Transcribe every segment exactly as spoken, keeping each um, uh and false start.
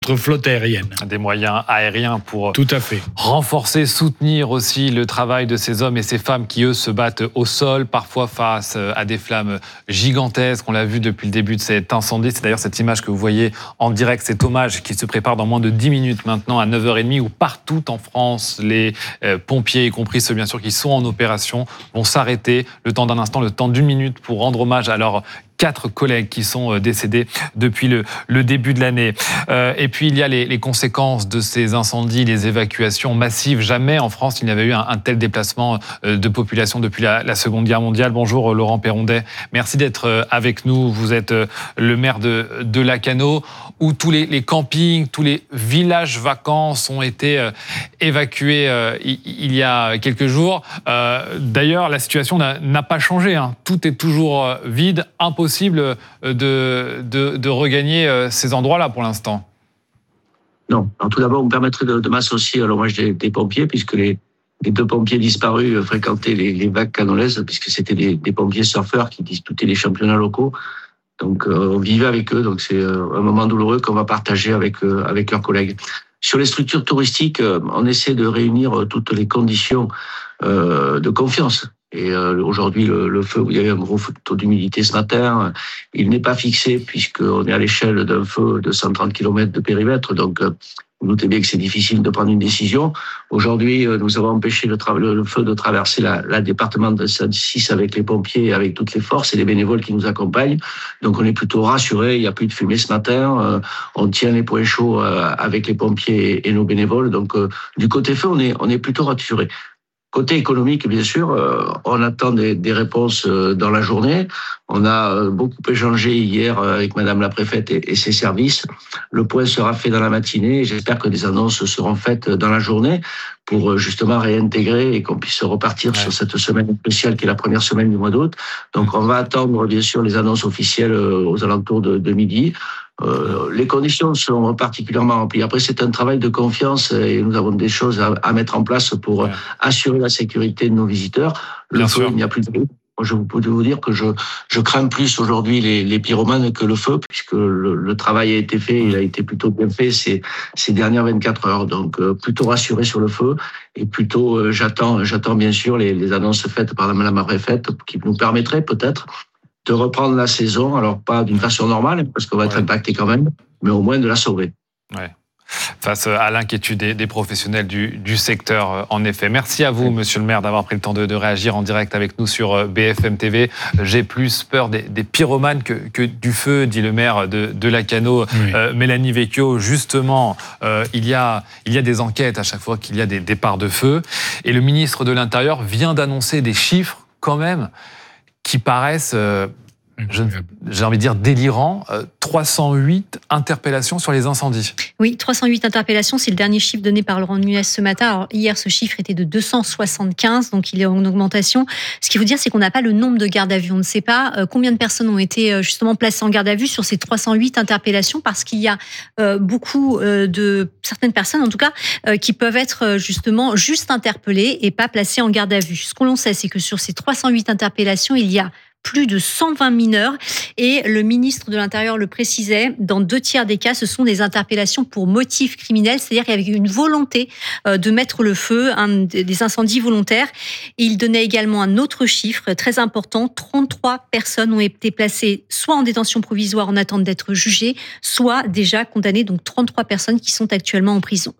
flotte aérienne. Des moyens aériens pour Tout à fait. renforcer, soutenir aussi le travail de ces hommes et ces femmes qui, eux, se battent au sol, parfois face à des flammes gigantesques. On l'a vu depuis le début de cet incendie. C'est d'ailleurs cette image que vous voyez en direct, cet hommage qui se prépare dans moins de dix minutes maintenant à neuf heures trente, où partout en France, les euh, pompiers, y compris ceux bien sûr qui sont en opération, vont s'arrêter le temps d'un instant, le temps d'une minute pour rendre hommage à leurs quatre collègues qui sont décédés depuis le, le début de l'année. Euh, et puis, il y a les, les conséquences de ces incendies, les évacuations massives. Jamais en France, il n'y avait eu un, un tel déplacement de population depuis la, la Seconde Guerre mondiale. Bonjour Laurent Perrondet, merci d'être avec nous. Vous êtes le maire de, de Lacanau, où tous les, les campings, tous les villages vacances ont été évacués euh, il y a quelques jours. Euh, d'ailleurs, la situation n'a, n'a pas changé. Hein. Tout est toujours vide, impossible de, de, de regagner ces endroits-là pour l'instant. Non. Alors, tout d'abord, vous me permettrez de, de m'associer à l'hommage des, des pompiers, puisque les, les deux pompiers disparus fréquentaient les, les vagues canolaises, puisque c'était des, des pompiers surfeurs qui disputaient les championnats locaux. Donc, euh, on vivait avec eux. Donc, c'est euh, un moment douloureux qu'on va partager avec, euh, avec leurs collègues. Sur les structures touristiques, euh, on essaie de réunir toutes les conditions euh, de confiance. Et euh, aujourd'hui, le, le feu, il y avait un gros taux d'humidité ce matin. Il n'est pas fixé puisqu'on est à l'échelle d'un feu de cent trente kilomètres de périmètre. Donc, euh, vous doutez bien que c'est difficile de prendre une décision. Aujourd'hui, euh, nous avons empêché le, tra- le feu de traverser la, la département de six avec les pompiers et avec toutes les forces et les bénévoles qui nous accompagnent. Donc, on est plutôt rassurés. Il n'y a plus de fumée ce matin. Euh, on tient les points chauds euh, avec les pompiers et, et nos bénévoles. Donc, euh, du côté feu, on est, on est plutôt rassurés. Côté économique, bien sûr, euh, on attend des, des réponses euh, dans la journée. On a euh, beaucoup échangé hier euh, avec Madame la Préfète et, et ses services. Le point sera fait dans la matinée. J'espère que des annonces seront faites dans la journée pour euh, justement réintégrer et qu'on puisse repartir ouais. sur cette semaine spéciale qui est la première semaine du mois d'août. Donc, on va attendre bien sûr les annonces officielles euh, aux alentours de, de midi. Euh, les conditions sont particulièrement remplies. Après, c'est un travail de confiance et nous avons des choses à, à mettre en place pour ouais. assurer la sécurité de nos visiteurs. Le Bien feu, sûr. Il n'y a plus de bruit. Je peux vous dire que je, je crains plus aujourd'hui les, les pyromanes que le feu, puisque le, le travail a été fait, il a été plutôt bien fait ces, ces dernières vingt-quatre heures. Donc, euh, plutôt rassuré sur le feu et plutôt, euh, j'attends, j'attends bien sûr les, les annonces faites par la Madame la Préfète qui nous permettraient peut-être de reprendre la saison, alors pas d'une façon normale, parce qu'on va être ouais. impacté quand même, mais au moins de la sauver. Ouais. Face à l'inquiétude des, des professionnels du, du secteur, en effet. Merci à vous, oui. Monsieur le maire, d'avoir pris le temps de, de réagir en direct avec nous sur B F M T V. J'ai plus peur des, des pyromanes que, que du feu, dit le maire de, de Lacanau, oui. euh, Mélanie Vecchio. Justement, euh, il, y a, il y a des enquêtes à chaque fois qu'il y a des départs de feu. Et le ministre de l'Intérieur vient d'annoncer des chiffres, quand même, qui paraissent, euh, je, j'ai envie de dire, délirants. Euh, trois cent huit interpellations sur les incendies. Oui, trois cent huit interpellations, c'est le dernier chiffre donné par Laurent Nunez ce matin. Alors, hier, ce chiffre était de deux cent soixante-quinze, donc il est en augmentation. Ce qu'il faut dire, c'est qu'on n'a pas le nombre de gardes à vue. On ne sait pas euh, combien de personnes ont été euh, justement placées en garde à vue sur ces trois cent huit interpellations, parce qu'il y a euh, beaucoup euh, de certaines personnes, en tout cas, euh, qui peuvent être euh, justement juste interpellées et pas placées en garde à vue. Ce qu'on sait, c'est que sur ces trois cent huit interpellations, il y a plus de cent vingt mineurs, et le ministre de l'Intérieur le précisait, dans deux tiers des cas, ce sont des interpellations pour motif criminel, c'est-à-dire qu'il y avait une volonté de mettre le feu, un, des incendies volontaires. Et il donnait également un autre chiffre très important, trente-trois personnes ont été placées soit en détention provisoire en attente d'être jugées, soit déjà condamnées, donc trente-trois personnes qui sont actuellement en prison.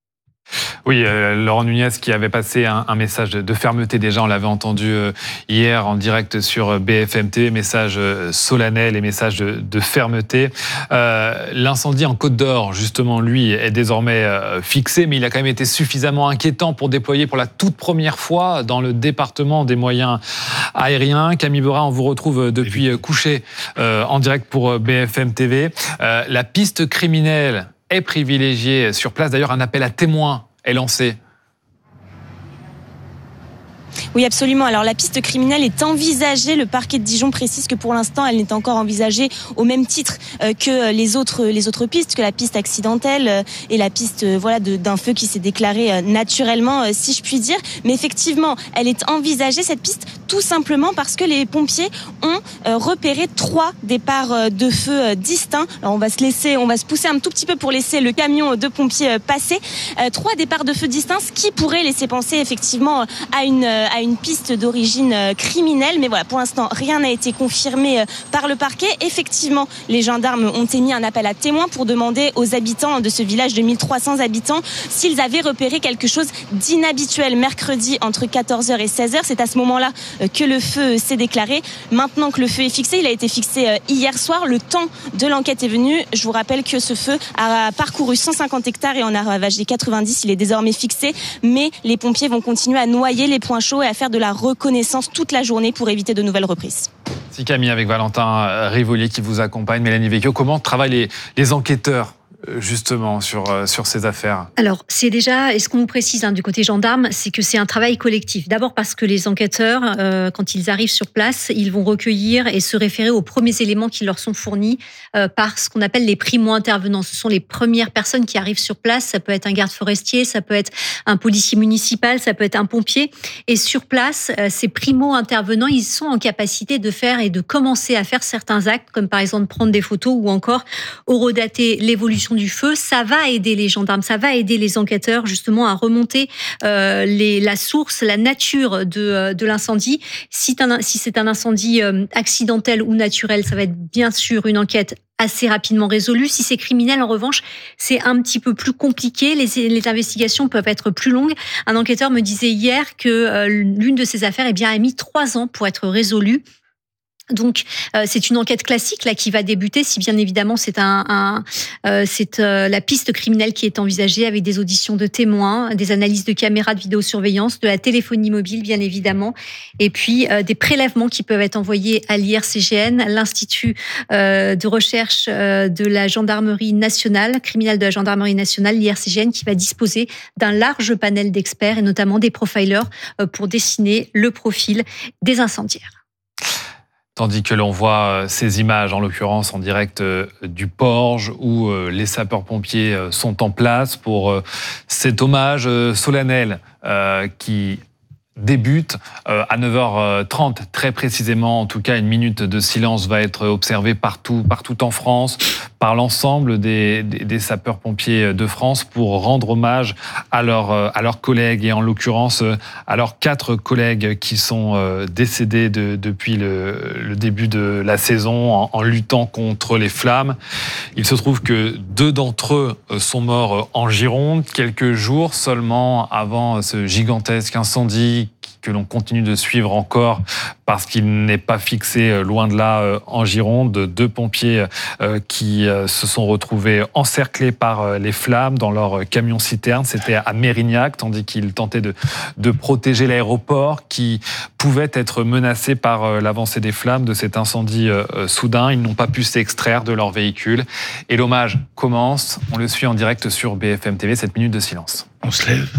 Oui, euh, Laurent Nunez qui avait passé un, un message de, de fermeté déjà, on l'avait entendu euh, hier en direct sur B F M T V, message euh, solennel et message de, de fermeté. Euh, l'incendie en Côte d'Or, justement, lui, est désormais euh, fixé, mais il a quand même été suffisamment inquiétant pour déployer pour la toute première fois dans le département des moyens aériens. Camille Beurat, on vous retrouve depuis couché euh, en direct pour B F M T V. Euh, la piste criminelle est privilégiée sur place. D'ailleurs, un appel à témoins est lancé. Oui, absolument. Alors, la piste criminelle est envisagée. Le parquet de Dijon précise que pour l'instant, elle n'est encore envisagée au même titre que les autres, les autres pistes, que la piste accidentelle et la piste, voilà, de, d'un feu qui s'est déclaré naturellement, si je puis dire. Mais effectivement, elle est envisagée, cette piste. tout simplement parce que les pompiers ont euh, repéré trois départs euh, de feu euh, distincts. Alors on va se laisser, on va se pousser un tout petit peu pour laisser le camion de pompiers euh, passer. Euh, trois départs de feu distincts, ce qui pourrait laisser penser effectivement à une euh, à une piste d'origine euh, criminelle. Mais voilà, pour l'instant, rien n'a été confirmé euh, par le parquet. Effectivement, les gendarmes ont émis un appel à témoins pour demander aux habitants de ce village de mille trois cents habitants s'ils avaient repéré quelque chose d'inhabituel mercredi entre quatorze heures et seize heures. C'est à ce moment-là que le feu s'est déclaré. Maintenant que le feu est fixé, il a été fixé hier soir. Le temps de l'enquête est venu. Je vous rappelle que ce feu a parcouru cent cinquante hectares et en a ravagé quatre-vingt-dix. Il est désormais fixé, mais les pompiers vont continuer à noyer les points chauds et à faire de la reconnaissance toute la journée pour éviter de nouvelles reprises. Si Camille, avec Valentin Rivolier qui vous accompagne, Mélanie Vecchio, comment travaillent les, les enquêteurs justement sur, sur ces affaires? Alors, c'est déjà, et ce qu'on nous précise hein, du côté gendarme, c'est que c'est un travail collectif. D'abord parce que les enquêteurs, euh, quand ils arrivent sur place, ils vont recueillir et se référer aux premiers éléments qui leur sont fournis euh, par ce qu'on appelle les primo-intervenants. Ce sont les premières personnes qui arrivent sur place. Ça peut être un garde forestier, ça peut être un policier municipal, ça peut être un pompier. Et sur place, euh, ces primo-intervenants, ils sont en capacité de faire et de commencer à faire certains actes, comme par exemple prendre des photos ou encore horodater l'évolution du feu. Ça va aider les gendarmes, ça va aider les enquêteurs justement à remonter euh, les, la source, la nature de, de l'incendie. Si, un, si c'est un incendie euh, accidentel ou naturel, ça va être bien sûr une enquête assez rapidement résolue. Si c'est criminel, en revanche, c'est un petit peu plus compliqué. Les, les investigations peuvent être plus longues. Un enquêteur me disait hier que euh, l'une de ces affaires eh bien, a mis trois ans pour être résolue. Donc, euh, c'est une enquête classique là qui va débuter, si bien évidemment c'est un, un euh, c'est euh, la piste criminelle qui est envisagée avec des auditions de témoins, des analyses de caméras de vidéosurveillance, de la téléphonie mobile bien évidemment, et puis euh, des prélèvements qui peuvent être envoyés à l'I R C G N, l'Institut euh, de recherche euh, de la gendarmerie nationale, criminelle de la gendarmerie nationale, l'I R C G N, qui va disposer d'un large panel d'experts et notamment des profilers euh, pour dessiner le profil des incendiaires. Tandis que l'on voit ces images, en l'occurrence en direct du Porge, où les sapeurs-pompiers sont en place pour cet hommage solennel qui débute à neuf heures trente, très précisément. En tout cas, une minute de silence va être observée partout, partout en France, par l'ensemble des, des, des sapeurs-pompiers de France pour rendre hommage à, leur, à leurs collègues et en l'occurrence à leurs quatre collègues qui sont décédés de, depuis le, le début de la saison en, en luttant contre les flammes. Il se trouve que deux d'entre eux sont morts en Gironde, quelques jours seulement avant ce gigantesque incendie que l'on continue de suivre encore parce qu'il n'est pas fixé loin de là en Gironde. Deux pompiers qui se sont retrouvés encerclés par les flammes dans leur camion-citerne. C'était à Mérignac, tandis qu'ils tentaient de, de protéger l'aéroport qui pouvait être menacé par l'avancée des flammes de cet incendie soudain. Ils n'ont pas pu s'extraire de leur véhicule. Et l'hommage commence. On le suit en direct sur B F M T V, cette minute de silence. On se lève.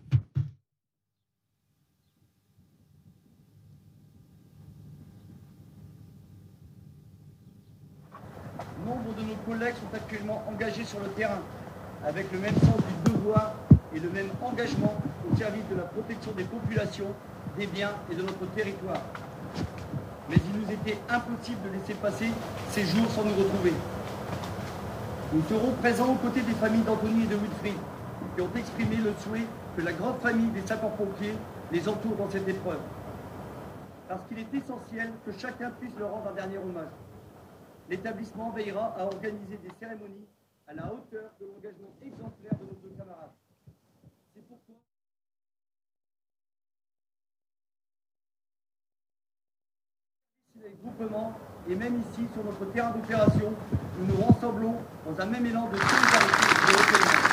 Nombre de nos collègues sont actuellement engagés sur le terrain, avec le même sens du devoir et le même engagement au service de la protection des populations, des biens et de notre territoire. Mais il nous était impossible de laisser passer ces jours sans nous retrouver. Nous serons présents aux côtés des familles d'Anthony et de Wilfried, qui ont exprimé le souhait que la grande famille des sapeurs-pompiers les entoure dans cette épreuve. Parce qu'il est essentiel que chacun puisse leur rendre un dernier hommage. L'établissement veillera à organiser des cérémonies à la hauteur de l'engagement exemplaire de nos deux camarades. C'est pourquoi les groupements et même ici sur notre terrain d'opération, nous nous rassemblons dans un même élan de solidarité et de reconnaissance.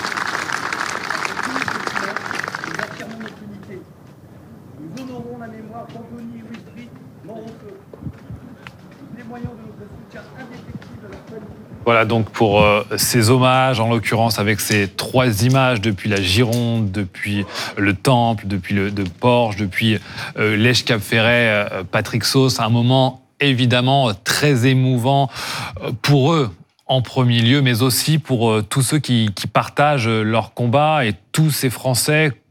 Nous affirmons notre unité. Nous honorons la mémoire d'Anthony et Wilfried, morts au feu. Nous témoignons de notre soutien indéfectible à leur famille. Voilà donc pour euh, ces hommages, en l'occurrence avec ces trois images depuis la Gironde, depuis le Temple, depuis le de Porge, depuis euh, l'Esch-Cap-Ferret, euh, Patrick Sauce, un moment évidemment très émouvant pour eux en premier lieu, mais aussi pour euh, tous ceux qui, qui partagent leur combat et tous ces Français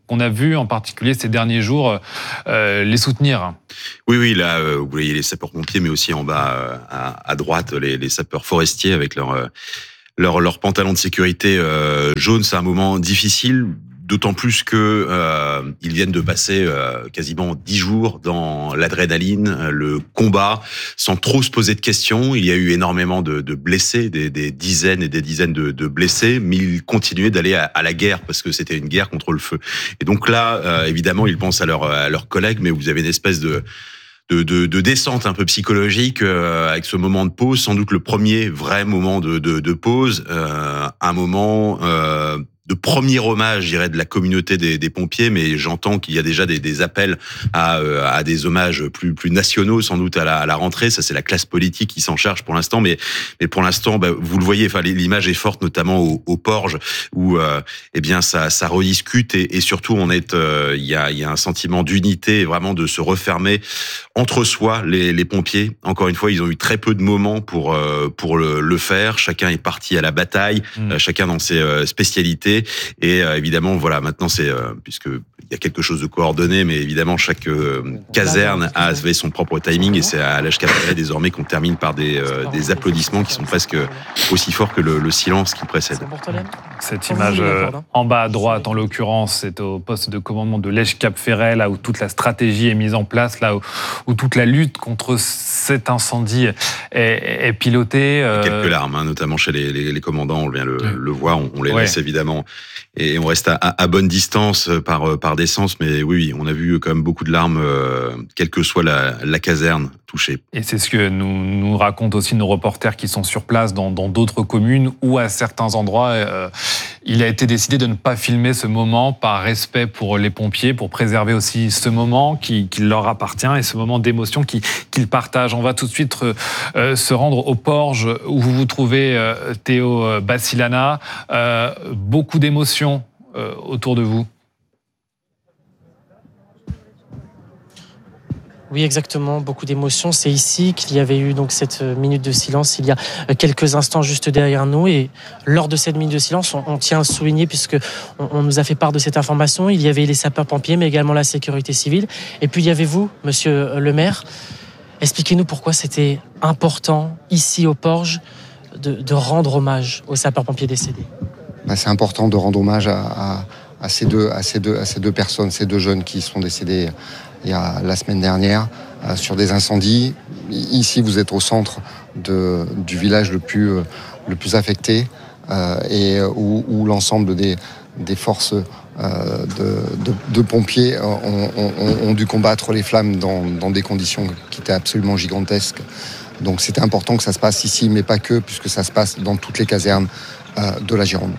qu'on a vu en particulier ces derniers jours euh, les soutenir. Oui, oui, là, euh, vous voyez les sapeurs-pompiers, mais aussi en bas euh, à, à droite, les, les sapeurs forestiers avec leur, euh, leur, leur pantalon de sécurité euh, jaune. C'est un moment difficile. D'autant plus que euh, ils viennent de passer euh, quasiment dix jours dans l'adrénaline, le combat, sans trop se poser de questions. Il y a eu énormément de, de blessés, des, des dizaines et des dizaines de, de blessés, mais ils continuaient d'aller à, à la guerre parce que c'était une guerre contre le feu. Et donc là, euh, évidemment, ils pensent à, leur, à leurs collègues, mais vous avez une espèce de De, de, de descente un peu psychologique euh, avec ce moment de pause, sans doute le premier vrai moment de, de, de pause, euh, un moment euh, de premier hommage, je dirais, de la communauté des, des pompiers, mais j'entends qu'il y a déjà des, des appels à, à des hommages plus, plus nationaux, sans doute à la, à la rentrée. Ça, c'est la classe politique qui s'en charge pour l'instant, mais, mais pour l'instant, bah, vous le voyez, enfin, l'image est forte, notamment au, au Porge, où euh, eh bien ça, ça rediscute et, et surtout, on est, euh, il y a, il y a un sentiment d'unité, vraiment de se refermer entre soi, les, les pompiers. Encore une fois, ils ont eu très peu de moments pour euh, pour le, le faire. Chacun est parti à la bataille, mmh. euh, chacun dans ses euh, spécialités. Et euh, évidemment, voilà, maintenant c'est euh, puisque il y a quelque chose de coordonné, mais évidemment chaque euh, caserne a avait son propre timing et c'est à l'H K F désormais qu'on termine par des euh, des applaudissements qui sont presque aussi forts que le, le silence qui précède. Cette image euh, en bas à droite, en l'occurrence, c'est au poste de commandement de l'Esch Cap Ferret, là où toute la stratégie est mise en place, là où, où toute la lutte contre cet incendie est, est pilotée. Euh... Quelques larmes, hein, notamment chez les, les, les commandants, on vient le, oui. le voir, on, on les ouais. laisse évidemment. Et on reste à, à bonne distance par, par décence, mais oui, oui, on a vu quand même beaucoup de larmes, euh, quelle que soit la, la caserne touchée. Et c'est ce que nous, nous racontent aussi nos reporters qui sont sur place dans, dans d'autres communes où à certains endroits, euh, il a été décidé de ne pas filmer ce moment par respect pour les pompiers, pour préserver aussi ce moment qui, qui leur appartient et ce moment d'émotion qu'ils, qu'ils partagent. On va tout de suite euh, se rendre au Porge où vous vous trouvez, euh, Théo Bassilana. Euh, beaucoup d'émotions euh, autour de vous. Oui, exactement, beaucoup d'émotions. C'est ici qu'il y avait eu donc cette minute de silence il y a quelques instants juste derrière nous. Et lors de cette minute de silence, on, on tient à souligner, puisque on, on nous a fait part de cette information, il y avait les sapeurs-pompiers, mais également la sécurité civile. Et puis il y avait vous, monsieur le maire. Expliquez-nous pourquoi c'était important, ici au Porge, de, de rendre hommage aux sapeurs-pompiers décédés. Ben, c'est important de rendre hommage à, à, à, ces deux, à, ces deux, à ces deux personnes, ces deux jeunes qui sont décédés il y a la semaine dernière euh, sur des incendies. Ici, vous êtes au centre de, du village le plus, euh, le plus affecté euh, et où, où l'ensemble des, des forces euh, de, de, de pompiers ont, ont, ont dû combattre les flammes dans, dans des conditions qui étaient absolument gigantesques. Donc c'était important que ça se passe ici, mais pas que, puisque ça se passe dans toutes les casernes euh, de la Gironde.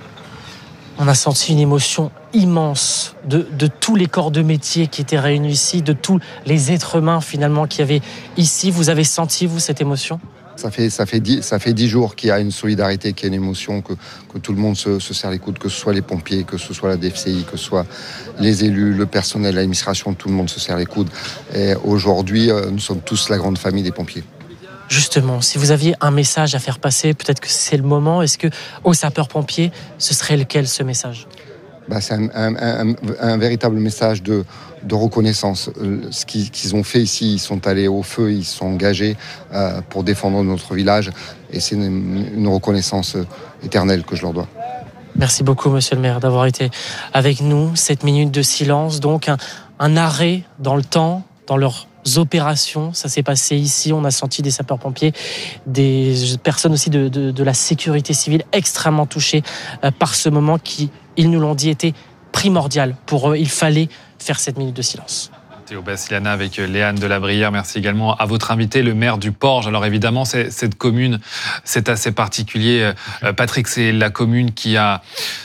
On a senti une émotion immense de, de tous les corps de métier qui étaient réunis ici, de tous les êtres humains finalement qu'il y avait ici. Vous avez senti, vous, cette émotion ? Ça fait, ça fait dix, ça fait dix jours qu'il y a une solidarité, qu'il y a une émotion, que, que tout le monde se, se serre les coudes, que ce soit les pompiers, que ce soit la D F C I, que ce soit les élus, le personnel, l'administration, tout le monde se serre les coudes. Et aujourd'hui, nous sommes tous la grande famille des pompiers. Justement, si vous aviez un message à faire passer, peut-être que c'est le moment. Est-ce que aux sapeurs-pompiers, ce serait lequel ce message ? Bah, c'est un, un, un, un véritable message de, de reconnaissance. Ce qu'ils, qu'ils ont fait ici, ils sont allés au feu, ils se sont engagés euh, pour défendre notre village. Et c'est une, une reconnaissance éternelle que je leur dois. Merci beaucoup, monsieur le maire, d'avoir été avec nous. Cette minute de silence, donc un, un arrêt dans le temps, dans leur opérations. Ça s'est passé ici. On a senti des sapeurs-pompiers, des personnes aussi de, de, de la sécurité civile extrêmement touchées euh, par ce moment qui, ils nous l'ont dit, était primordial pour eux. Il fallait faire cette minute de silence. Théo Bassilana avec Léane Delabrière. Merci également à votre invité, le maire du Porge. Alors évidemment, c'est, cette commune, c'est assez particulier. Euh, Patrick, c'est la commune qui a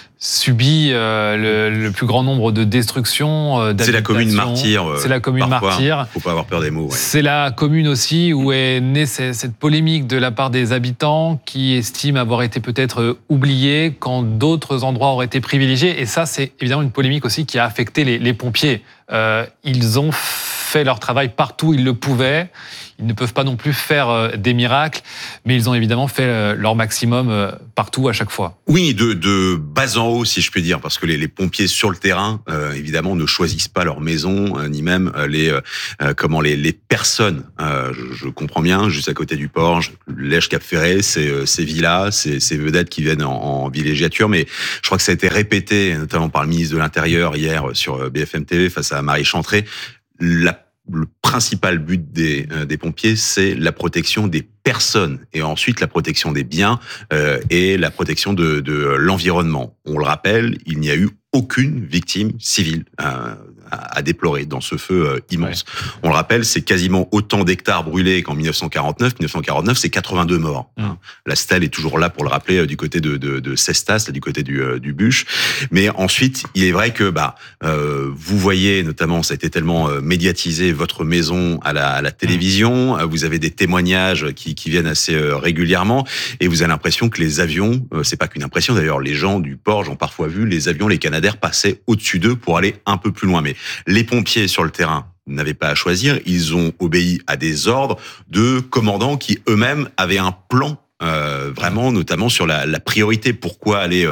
subi euh, le, le plus grand nombre de destructions, euh, c'est la commune martyre. Euh, c'est la commune parfois, martyre. Faut pas avoir peur des mots. Ouais. C'est la commune aussi où est née cette polémique de la part des habitants qui estiment avoir été peut-être oubliés quand d'autres endroits auraient été privilégiés. Et ça, c'est évidemment une polémique aussi qui a affecté les, les pompiers. Euh, ils ont fait leur travail partout où ils le pouvaient. Ils ne peuvent pas non plus faire des miracles, mais ils ont évidemment fait leur maximum partout à chaque fois. Oui, de, de bas en haut, si je puis dire, parce que les, les pompiers sur le terrain, euh, évidemment, ne choisissent pas leur maison, euh, ni même euh, les euh, comment les, les personnes. Euh, je, je comprends bien, juste à côté du port, Lège-Cap-Ferré, c'est euh, ces villas, c'est ces vedettes qui viennent en, en villégiature, mais je crois que ça a été répété, notamment par le ministre de l'Intérieur hier sur B F M T V face à Marie Chantré. La Le principal but des, euh, des pompiers, c'est la protection des personnes et ensuite la protection des biens euh, et la protection de, de l'environnement. On le rappelle, il n'y a eu aucune victime civile euh, à déplorer dans ce feu euh, immense. Ouais. On le rappelle, c'est quasiment autant d'hectares brûlés qu'en dix-neuf cent quarante-neuf. dix-neuf cent quarante-neuf, c'est quatre-vingt-deux morts. Mmh. La stèle est toujours là pour le rappeler euh, du côté de, de, de Cestas, du côté du, euh, du bûche. Mais ensuite, il est vrai que bah euh, vous voyez, notamment, ça a été tellement euh, médiatisé, votre maison à la, à la télévision. Mmh. Vous avez des témoignages qui, qui viennent assez euh, régulièrement, et vous avez l'impression que les avions, euh, c'est pas qu'une impression d'ailleurs, les gens du port, j'en parfois vu, les avions, les Canadair passaient au-dessus d'eux pour aller un peu plus loin. Mais les pompiers sur le terrain n'avaient pas à choisir, ils ont obéi à des ordres de commandants qui eux-mêmes avaient un plan. Euh, vraiment, notamment sur la, la priorité. Pourquoi aller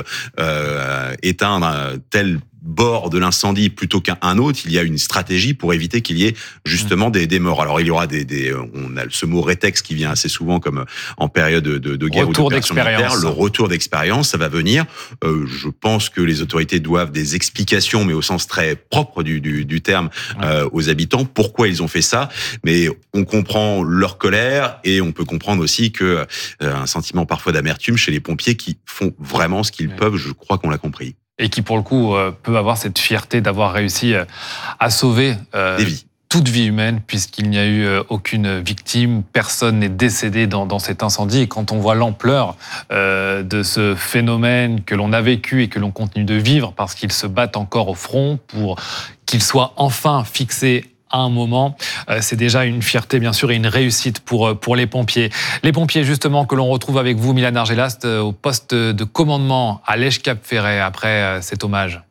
euh, éteindre tel bord de l'incendie plutôt qu'un autre? Il y a une stratégie pour éviter qu'il y ait justement des, des morts. Alors il y aura des, des, on a ce mot rétex qui vient assez souvent comme en période de, de guerre retour ou d'opération militaire. Le retour d'expérience, ça va venir. Euh, je pense que les autorités doivent des explications, mais au sens très propre du, du, du terme, euh, aux habitants. Pourquoi ils ont fait ça? Mais on comprend leur colère et on peut comprendre aussi que euh, un sentiment parfois d'amertume chez les pompiers qui font vraiment ce qu'ils ouais. peuvent. Je crois qu'on l'a compris. Et qui, pour le coup, euh, peut avoir cette fierté d'avoir réussi euh, à sauver euh, des vies. Toute vie humaine, puisqu'il n'y a eu euh, aucune victime, personne n'est décédé dans, dans cet incendie. Et quand on voit l'ampleur euh, de ce phénomène que l'on a vécu et que l'on continue de vivre, parce qu'ils se battent encore au front pour qu'il soit enfin fixé à un moment, c'est déjà une fierté bien sûr et une réussite pour, pour les pompiers. Les pompiers justement que l'on retrouve avec vous, Milan Argelast, au poste de commandement à Lège-Cap-Ferré après cet hommage.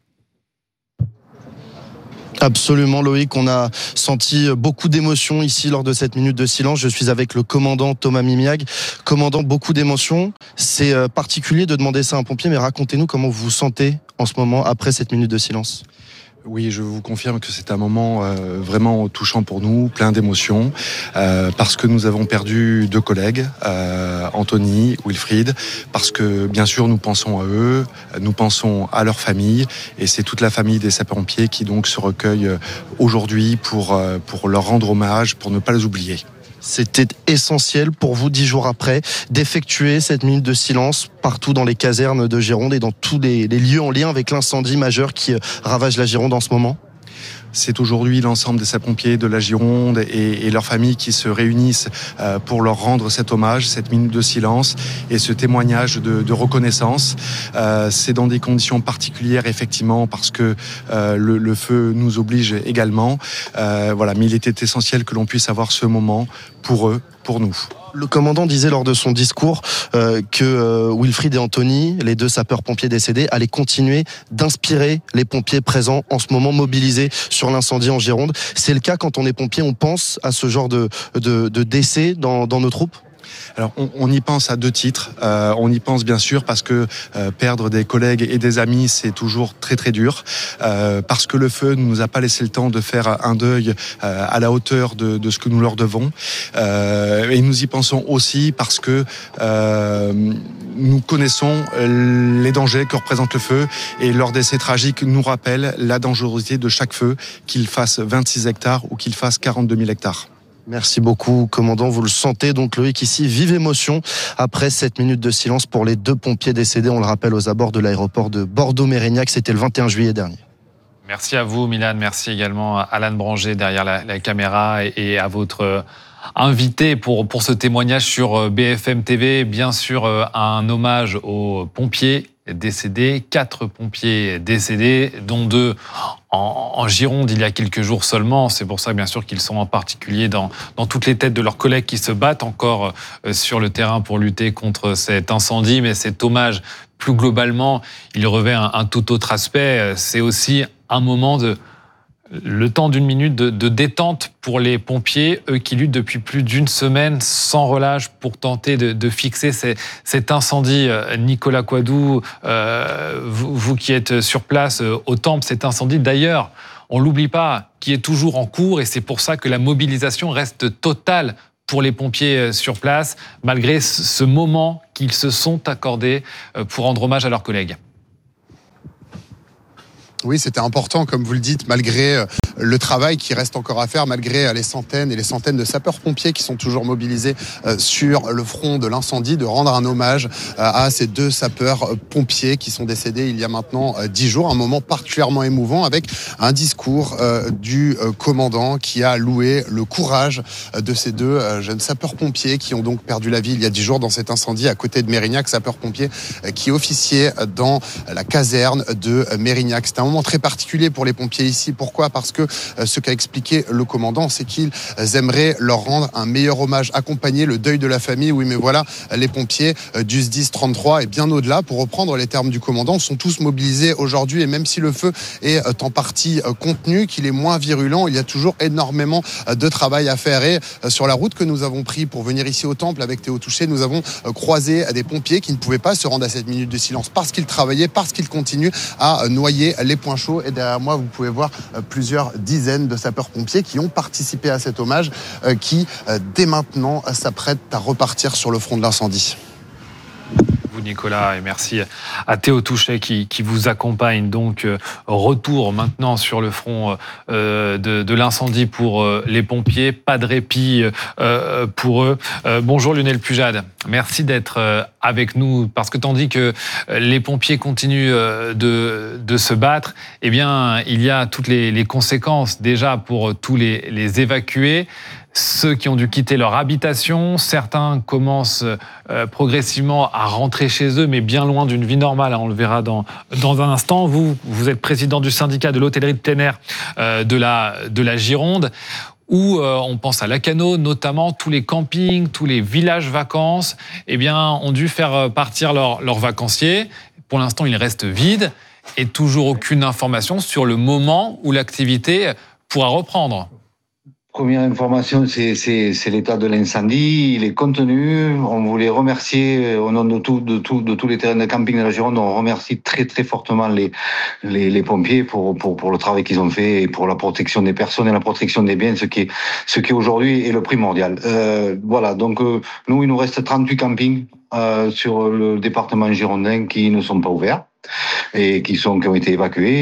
Absolument Loïc, on a senti beaucoup d'émotions ici lors de cette minute de silence. Je suis avec le commandant Thomas Mimiag. Commandant, beaucoup d'émotions. C'est particulier de demander ça à un pompier, mais racontez-nous comment vous vous sentez en ce moment après cette minute de silence. Oui, je vous confirme que c'est un moment euh, vraiment touchant pour nous, plein d'émotions, euh, parce que nous avons perdu deux collègues, euh, Anthony, Wilfried, parce que bien sûr nous pensons à eux, nous pensons à leur famille, et c'est toute la famille des sapeurs-pompiers qui donc se recueille aujourd'hui pour, euh, pour leur rendre hommage, pour ne pas les oublier. C'était essentiel pour vous, dix jours après, d'effectuer cette minute de silence partout dans les casernes de Gironde et dans tous les, les lieux en lien avec l'incendie majeur qui ravage la Gironde en ce moment? C'est aujourd'hui l'ensemble des sapeurs-pompiers de la Gironde et, et leurs familles qui se réunissent euh, pour leur rendre cet hommage, cette minute de silence et ce témoignage de, de reconnaissance. Euh, c'est dans des conditions particulières, effectivement, parce que euh, le, le feu nous oblige également. Euh, voilà, mais il était essentiel que l'on puisse avoir ce moment pour eux, pour nous. Le commandant disait lors de son discours euh, que euh, Wilfried et Anthony, les deux sapeurs-pompiers décédés, allaient continuer d'inspirer les pompiers présents en ce moment mobilisés sur l'incendie en Gironde. C'est le cas quand on est pompier, on pense à ce genre de, de, de décès dans, dans nos troupes? Alors, on, on y pense à deux titres. Euh, on y pense bien sûr parce que euh, perdre des collègues et des amis, c'est toujours très très dur. Euh, parce que le feu ne nous a pas laissé le temps de faire un deuil euh, à la hauteur de, de ce que nous leur devons. Euh, et nous y pensons aussi parce que euh, nous connaissons les dangers que représente le feu et leur décès tragique nous rappelle la dangerosité de chaque feu, qu'il fasse vingt-six hectares ou qu'il fasse quarante-deux mille hectares. Merci beaucoup, commandant. Vous le sentez donc, Loïc, ici, vive émotion après cette minute de silence pour les deux pompiers décédés, on le rappelle, aux abords de l'aéroport de Bordeaux-Mérignac. C'était le vingt et un juillet dernier. Merci à vous, Milan. Merci également à Alan Branger derrière la, la caméra et, et à votre invité pour, pour ce témoignage sur B F M T V. Bien sûr, un hommage aux pompiers décédés, quatre pompiers décédés, dont deux en, en Gironde il y a quelques jours seulement. C'est pour ça, bien sûr, qu'ils sont en particulier dans, dans toutes les têtes de leurs collègues qui se battent encore sur le terrain pour lutter contre cet incendie. Mais cet hommage, plus globalement, il revêt un, un tout autre aspect. C'est aussi un moment de Le temps d'une minute de, de détente pour les pompiers, eux qui luttent depuis plus d'une semaine sans relâche pour tenter de, de fixer ces, cet incendie. Nicolas Coadou, euh, vous, vous qui êtes sur place euh, au Temple, cet incendie d'ailleurs, on l'oublie pas, qui est toujours en cours et c'est pour ça que la mobilisation reste totale pour les pompiers sur place, malgré ce moment qu'ils se sont accordés pour rendre hommage à leurs collègues. Oui, c'était important, comme vous le dites, malgré le travail qui reste encore à faire, malgré les centaines et les centaines de sapeurs-pompiers qui sont toujours mobilisés sur le front de l'incendie, de rendre un hommage à ces deux sapeurs-pompiers qui sont décédés il y a maintenant dix jours. Un moment particulièrement émouvant avec un discours du commandant qui a loué le courage de ces deux jeunes sapeurs-pompiers qui ont donc perdu la vie il y a dix jours dans cet incendie à côté de Mérignac, sapeurs-pompiers qui officiaient dans la caserne de Mérignac. C'était un moment très particulier pour les pompiers ici. Pourquoi ? Parce que ce qu'a expliqué le commandant, c'est qu'ils aimeraient leur rendre un meilleur hommage, accompagner le deuil de la famille. Oui, mais voilà, les pompiers du S D I S trente-trois et bien au-delà, pour reprendre les termes du commandant, sont tous mobilisés aujourd'hui. Et même si le feu est en partie contenu, qu'il est moins virulent, il y a toujours énormément de travail à faire. Et sur la route que nous avons pris pour venir ici au Temple avec Théo Touché, nous avons croisé des pompiers qui ne pouvaient pas se rendre à cette minute de silence parce qu'ils travaillaient, parce qu'ils continuent à noyer les points chauds. Et derrière moi, vous pouvez voir plusieurs dizaines de sapeurs-pompiers qui ont participé à cet hommage, qui, dès maintenant, s'apprêtent à repartir sur le front de l'incendie. Vous, Nicolas, et merci à Théo Touchet qui, qui vous accompagne. Donc, euh, retour maintenant sur le front euh, de, de l'incendie pour euh, les pompiers. Pas de répit euh, pour eux. Euh, bonjour Lionel Pujade. Merci d'être euh, avec nous parce que tandis que les pompiers continuent euh, de, de se battre, eh bien, il y a toutes les, les conséquences déjà pour tous les, les évacués. Ceux qui ont dû quitter leur habitation, certains commencent euh, progressivement à rentrer chez eux, mais bien loin d'une vie normale. On le verra dans, dans un instant. Vous, vous êtes président du syndicat de l'hôtellerie de plein air euh, de, la, de la Gironde, où euh, on pense à Lacanau, notamment tous les campings, tous les villages vacances, eh bien, ont dû faire partir leurs leur vacanciers. Pour l'instant, ils restent vides et toujours aucune information sur le moment où l'activité pourra reprendre. Première information, c'est, c'est, c'est l'état de l'incendie, il est contenu. On voulait remercier, au nom de, tout, de, tout, de tous les terrains de camping de la Gironde, on remercie très très fortement les, les, les pompiers pour, pour, pour le travail qu'ils ont fait et pour la protection des personnes et la protection des biens, ce qui est, ce qui aujourd'hui est le primordial. Euh, voilà, donc euh, nous, il nous reste trente-huit campings euh, sur le département girondin qui ne sont pas ouverts et qui sont qui ont été évacués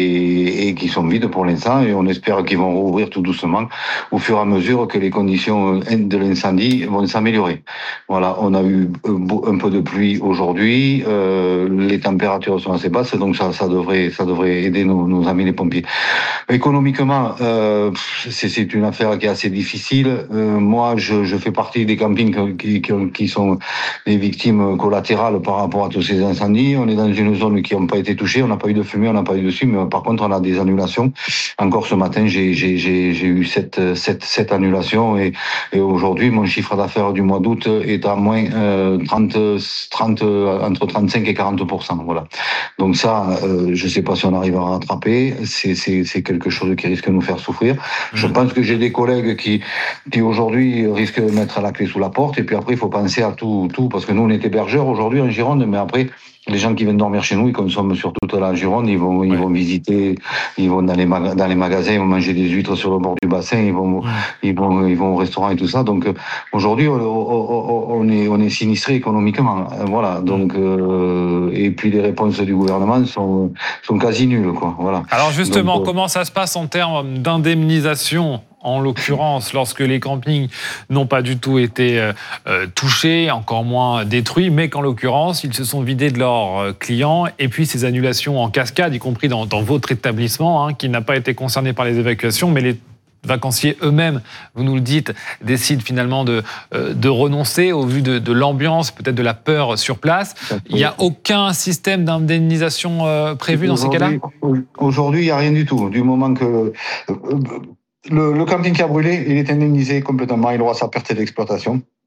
et, et qui sont vides pour l'instant, et on espère qu'ils vont rouvrir tout doucement au fur et à mesure que les conditions de l'incendie vont s'améliorer. Voilà, on a eu un peu de pluie aujourd'hui, euh, les températures sont assez basses, donc ça, ça devrait ça devrait aider nos, nos amis les pompiers. Économiquement, euh, c'est, c'est une affaire qui est assez difficile. Euh, moi, je, je fais partie des campings qui, qui, qui sont les victimes collatérales par rapport à tous ces incendies. On est dans une zone qui n'ont pas été touchés, on n'a pas eu de fumée, on n'a pas eu de suie, mais par contre on a des annulations. Encore ce matin, j'ai, j'ai, j'ai, j'ai eu sept, sept, sept annulations et, et aujourd'hui mon chiffre d'affaires du mois d'août est à moins euh, trente, trente, entre trente-cinq et quarante pour cent. Voilà. Donc ça, euh, je ne sais pas si on arrive à rattraper, c'est, c'est, c'est quelque chose qui risque de nous faire souffrir. Je pense que j'ai des collègues qui, qui aujourd'hui risquent de mettre la clé sous la porte, et puis après il faut penser à tout, tout parce que nous on est hébergeurs aujourd'hui en Gironde, mais après les gens qui viennent dormir chez nous, ils consomment sur toute la Gironde, ils vont, ouais. ils vont visiter, ils vont dans les, maga- dans les magasins, ils vont manger des huîtres sur le bord du bassin, ils vont, ouais. ils vont, ils vont au restaurant et tout ça. Donc, aujourd'hui, on, on, on est, on est sinistré économiquement. Voilà. Donc, euh, et puis les réponses du gouvernement sont, sont quasi nulles, quoi. Voilà. Alors, justement, Donc, comment ça se passe en termes d'indemnisation ? En l'occurrence, lorsque les campings n'ont pas du tout été euh, touchés, encore moins détruits, mais qu'en l'occurrence, ils se sont vidés de leurs clients, et puis ces annulations en cascade, y compris dans, dans votre établissement, hein, qui n'a pas été concerné par les évacuations, mais les vacanciers eux-mêmes, vous nous le dites, décident finalement de, euh, de renoncer au vu de, de l'ambiance, peut-être de la peur sur place. Il n'y a aucun système d'indemnisation euh, prévu dans ces cas-là ? Aujourd'hui, il n'y a rien du tout. Du moment que... Euh, Le, le camping qui a brûlé, il est indemnisé complètement, il aura sa perte d'exploitation.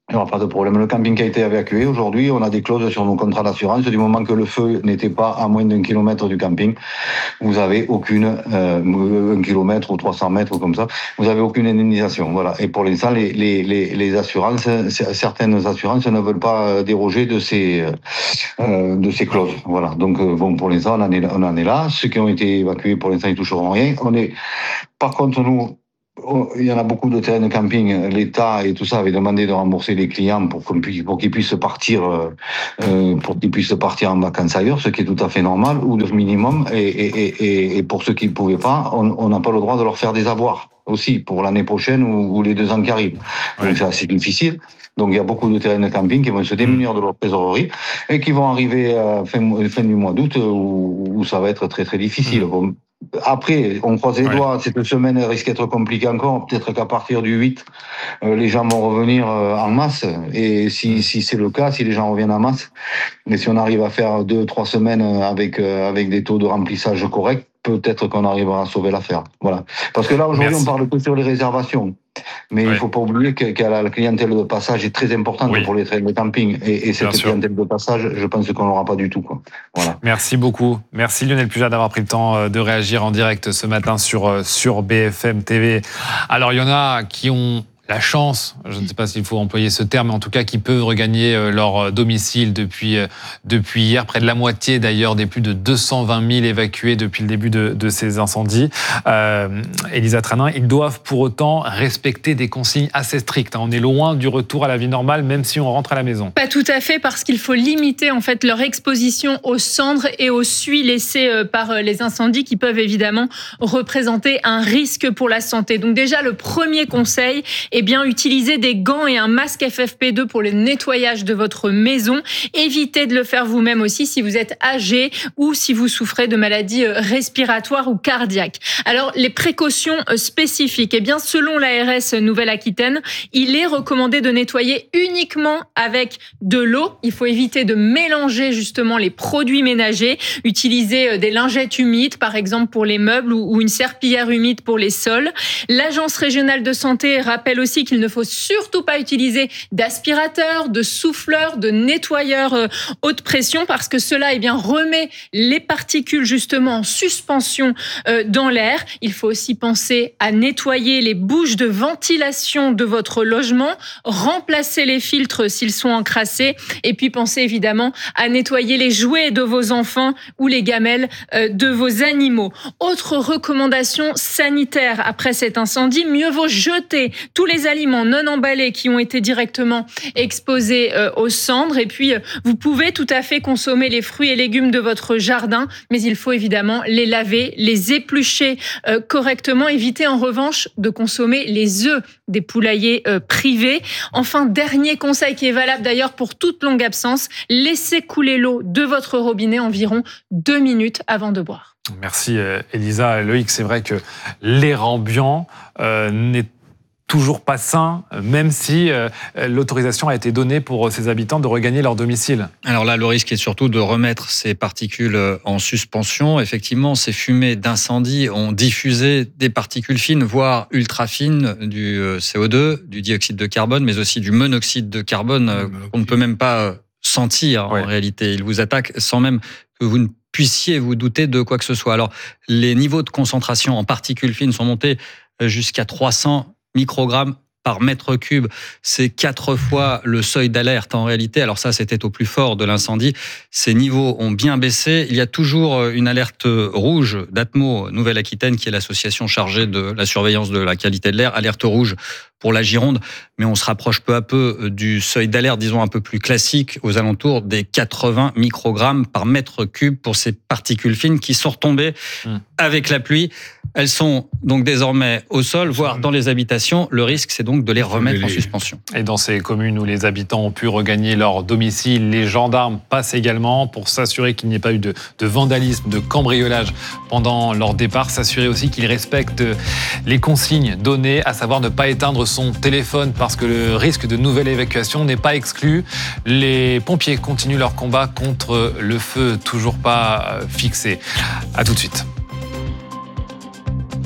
Il n'y aura pas de problème. Le camping qui a été évacué, aujourd'hui, on a des clauses sur nos contrats d'assurance. Du moment que le feu n'était pas à moins d'un kilomètre du camping, vous n'avez aucune, euh, un kilomètre ou trois cents mètres ou comme ça, vous n'avez aucune indemnisation. Voilà. Et pour l'instant, les, les, les, les assurances, certaines assurances ne veulent pas déroger de ces, euh, de ces clauses. Voilà. Donc, euh, bon, pour l'instant, on en est, on en est là. Ceux qui ont été évacués, pour l'instant, ils ne toucheront rien. On est, par contre, nous, il y en a beaucoup de terrains de camping. L'État et tout ça avait demandé de rembourser les clients pour, pour qu'ils puissent partir, euh, pour qu'ils puissent partir en vacances ailleurs, ce qui est tout à fait normal, ou de minimum. Et, et, et, et pour ceux qui ne pouvaient pas, on n'a pas le droit de leur faire des avoirs aussi pour l'année prochaine ou, ou les deux ans qui arrivent. Donc c'est assez difficile. Donc il y a beaucoup de terrains de camping qui vont se démunir de leur trésorerie et qui vont arriver à fin, fin du mois d'août où, où ça va être très très difficile. Bon, après, on croise les ouais. doigts, cette semaine risque d'être compliquée encore. Peut-être qu'à partir du huit, euh, les gens vont revenir euh, en masse. Et si, si c'est le cas, si les gens reviennent en masse, et si on arrive à faire deux, trois semaines avec, euh, avec des taux de remplissage corrects, peut-être qu'on arrivera à sauver l'affaire. Voilà. Parce que là, aujourd'hui, Merci. on parle que sur les réservations. Mais ouais. il ne faut pas oublier que, que la clientèle de passage est très importante oui. pour les trains de camping. Et, et cette Bien clientèle sûr. de passage, je pense qu'on n'aura pas du tout. Quoi. Voilà. Merci beaucoup. Merci Lionel Pujat d'avoir pris le temps de réagir en direct ce matin sur, sur B F M T V. Alors, il y en a qui ont la chance, je ne sais pas s'il faut employer ce terme, mais en tout cas qui peuvent regagner leur domicile depuis, depuis hier. Près de la moitié d'ailleurs des plus de deux cent vingt mille évacués depuis le début de, de ces incendies. Euh, Elisa Tranin, ils doivent pour autant respecter des consignes assez strictes. On est loin du retour à la vie normale, même si on rentre à la maison. Pas tout à fait, parce qu'il faut limiter en fait leur exposition aux cendres et aux suies laissées par les incendies qui peuvent évidemment représenter un risque pour la santé. Donc déjà, le premier conseil est Eh bien, utilisez des gants et un masque F F P deux pour le nettoyage de votre maison. Évitez de le faire vous-même aussi si vous êtes âgé ou si vous souffrez de maladies respiratoires ou cardiaques. Alors, les précautions spécifiques, eh bien, selon l'A R S Nouvelle-Aquitaine, il est recommandé de nettoyer uniquement avec de l'eau. Il faut éviter de mélanger justement les produits ménagers. Utiliser des lingettes humides, par exemple, pour les meubles ou une serpillière humide pour les sols. L'Agence régionale de santé rappelle aussi qu'il ne faut surtout pas utiliser d'aspirateur, de souffleur, de nettoyeur euh, haute pression parce que cela eh bien, remet les particules justement en suspension euh, dans l'air. Il faut aussi penser à nettoyer les bouches de ventilation de votre logement, remplacer les filtres s'ils sont encrassés et puis pensez évidemment à nettoyer les jouets de vos enfants ou les gamelles euh, de vos animaux. Autre recommandation sanitaire après cet incendie, mieux vaut jeter tous les aliments non emballés qui ont été directement exposés euh, aux cendres. Et puis, euh, vous pouvez tout à fait consommer les fruits et légumes de votre jardin, mais il faut évidemment les laver, les éplucher euh, correctement. Évitez en revanche de consommer les œufs des poulaillers euh, privés. Enfin, dernier conseil qui est valable d'ailleurs pour toute longue absence, laissez couler l'eau de votre robinet environ deux minutes avant de boire. Merci Elisa. Loïc, c'est vrai que l'air ambiant euh, n'est toujours pas sain, même si euh, l'autorisation a été donnée pour ces habitants de regagner leur domicile. Alors là, le risque est surtout de remettre ces particules en suspension. Effectivement, ces fumées d'incendie ont diffusé des particules fines, voire ultra fines, du C O deux, du dioxyde de carbone, mais aussi du monoxyde de carbone, euh, qu'on ne peut même pas sentir ouais. en réalité. Il vous attaque sans même que vous ne puissiez vous douter de quoi que ce soit. Alors, les niveaux de concentration en particules fines sont montés jusqu'à trois cents microgrammes par mètre cube. C'est quatre fois le seuil d'alerte en réalité. Alors ça, c'était au plus fort de l'incendie. Ces niveaux ont bien baissé. Il y a toujours une alerte rouge d'Atmo Nouvelle-Aquitaine, qui est l'association chargée de la surveillance de la qualité de l'air. Alerte rouge pour la Gironde, mais on se rapproche peu à peu du seuil d'alerte, disons un peu plus classique, aux alentours des quatre-vingts microgrammes par mètre cube pour ces particules fines qui sont retombées mmh. avec la pluie. Elles sont donc désormais au sol, voire dans les habitations. Le risque, c'est donc de les remettre en suspension. Et dans ces communes où les habitants ont pu regagner leur domicile, les gendarmes passent également pour s'assurer qu'il n'y ait pas eu de, de vandalisme, de cambriolage pendant leur départ. S'assurer aussi qu'ils respectent les consignes données, à savoir ne pas éteindre son téléphone parce que le risque de nouvelle évacuation n'est pas exclu. Les pompiers continuent leur combat contre le feu toujours pas fixé. À tout de suite.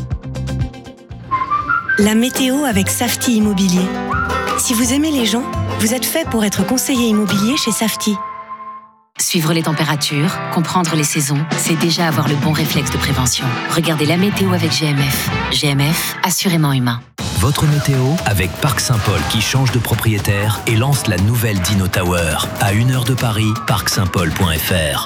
La météo avec Safety Immobilier. Si vous aimez les gens, Vous êtes fait pour être conseiller immobilier chez Safety. Suivre les températures, comprendre les saisons, c'est déjà avoir le bon réflexe de prévention. Regardez la météo avec G M F. G M F, assurément humain. Votre météo avec Parc Saint-Paul qui change de propriétaire et lance la nouvelle Dino Tower. À une heure de Paris, parc saint paul point f r.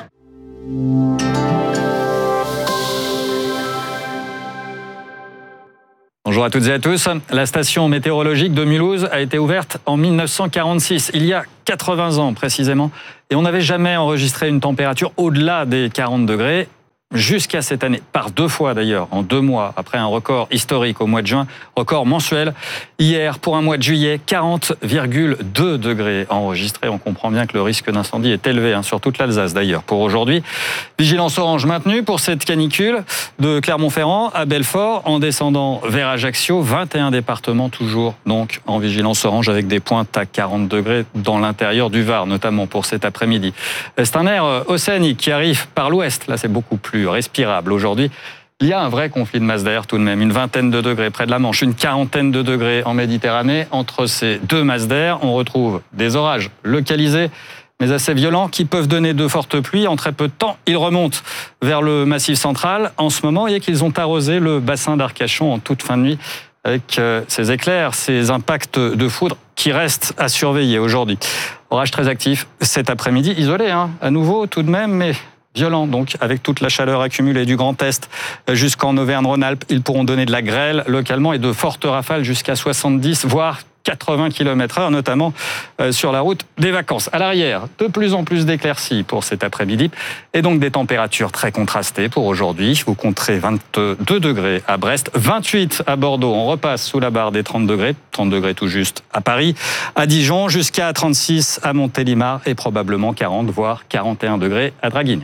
Bonjour à toutes et à tous. La station météorologique de Mulhouse a été ouverte en mille neuf cent quarante-six, il y a quatre-vingts ans précisément. Et on n'avait jamais enregistré une température au-delà des quarante degrés. Jusqu'à cette année, par deux fois d'ailleurs, en deux mois, après un record historique au mois de juin, record mensuel. Hier, pour un mois de juillet, quarante virgule deux degrés enregistrés. On comprend bien que le risque d'incendie est élevé, hein, sur toute l'Alsace d'ailleurs, pour aujourd'hui. Vigilance orange maintenue pour cette canicule de Clermont-Ferrand à Belfort, en descendant vers Ajaccio. vingt et un départements toujours donc en vigilance orange avec des pointes à quarante degrés dans l'intérieur du Var, notamment pour cet après-midi. C'est un air océanique qui arrive par l'ouest. Là, c'est beaucoup plus respirable aujourd'hui. Il y a un vrai conflit de masse d'air tout de même, une vingtaine de degrés près de la Manche, une quarantaine de degrés en Méditerranée. Entre ces deux masses d'air, on retrouve des orages localisés, mais assez violents, qui peuvent donner de fortes pluies. En très peu de temps, ils remontent vers le Massif central en ce moment et qu'ils ont arrosé le bassin d'Arcachon en toute fin de nuit avec ces éclairs, ces impacts de foudre qui restent à surveiller aujourd'hui. Orage très actif cet après-midi, isolé, hein, à nouveau tout de même, mais violent, donc, avec toute la chaleur accumulée du Grand Est jusqu'en Auvergne-Rhône-Alpes. Ils pourront donner de la grêle localement et de fortes rafales jusqu'à soixante-dix, voire quatre-vingts kilomètres heure, notamment sur la route des vacances. À l'arrière, de plus en plus d'éclaircies pour cet après-midi et donc des températures très contrastées pour aujourd'hui. Vous compterez vingt-deux degrés à Brest, vingt-huit à Bordeaux. On repasse sous la barre des trente degrés, trente degrés tout juste à Paris, à Dijon, jusqu'à trente-six à Montélimar et probablement quarante, voire quarante et un degrés à Draguignan.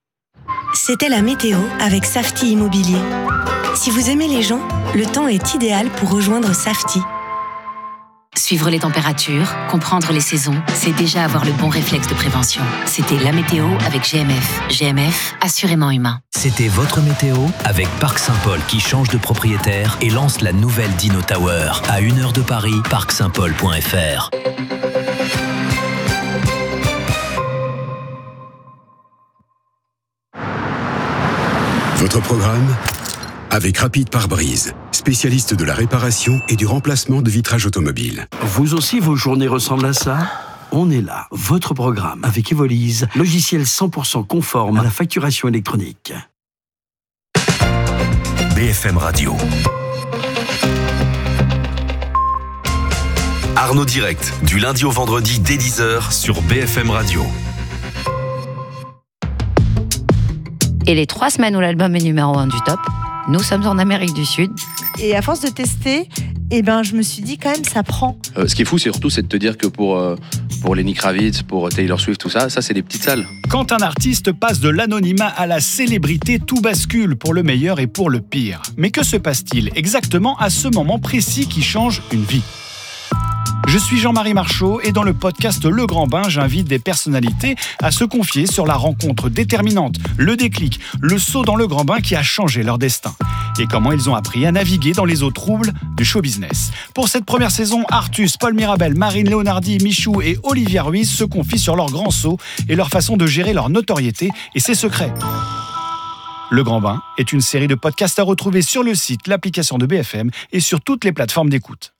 C'était la météo avec Safety Immobilier. Si vous aimez les gens, le temps est idéal pour rejoindre Safety. Suivre les températures, comprendre les saisons, c'est déjà avoir le bon réflexe de prévention. C'était la météo avec G M F. G M F, assurément humain. C'était votre météo avec Parc Saint-Paul qui change de propriétaire et lance la nouvelle Dino Tower. À une heure de Paris, parc saint paul point f r. Votre programme avec Rapide Pare-Brise, spécialiste de la réparation et du remplacement de vitrage automobile. Vous aussi, vos journées ressemblent à ça ? On est là, votre programme avec Evolise, logiciel cent pour cent conforme à la facturation électronique. B F M Radio. Arnaud Direct, du lundi au vendredi dès dix heures sur B F M Radio. Et les trois semaines où l'album est numéro un du top, nous sommes en Amérique du Sud. Et à force de tester, eh ben, je me suis dit quand même, ça prend. Euh, ce qui est fou, c'est surtout c'est de te dire que pour, euh, pour Lenny Kravitz, pour Taylor Swift, tout ça, ça c'est des petites salles. Quand un artiste passe de l'anonymat à la célébrité, tout bascule pour le meilleur et pour le pire. Mais que se passe-t-il exactement à ce moment précis qui change une vie ? Je suis Jean-Marie Marchot et dans le podcast Le Grand Bain, j'invite des personnalités à se confier sur la rencontre déterminante, le déclic, le saut dans le grand bain qui a changé leur destin et comment ils ont appris à naviguer dans les eaux troubles du show business. Pour cette première saison, Artus, Paul Mirabel, Marine Leonardi, Michou et Olivia Ruiz se confient sur leur grand saut et leur façon de gérer leur notoriété et ses secrets. Le Grand Bain est une série de podcasts à retrouver sur le site, l'application de B F M et sur toutes les plateformes d'écoute.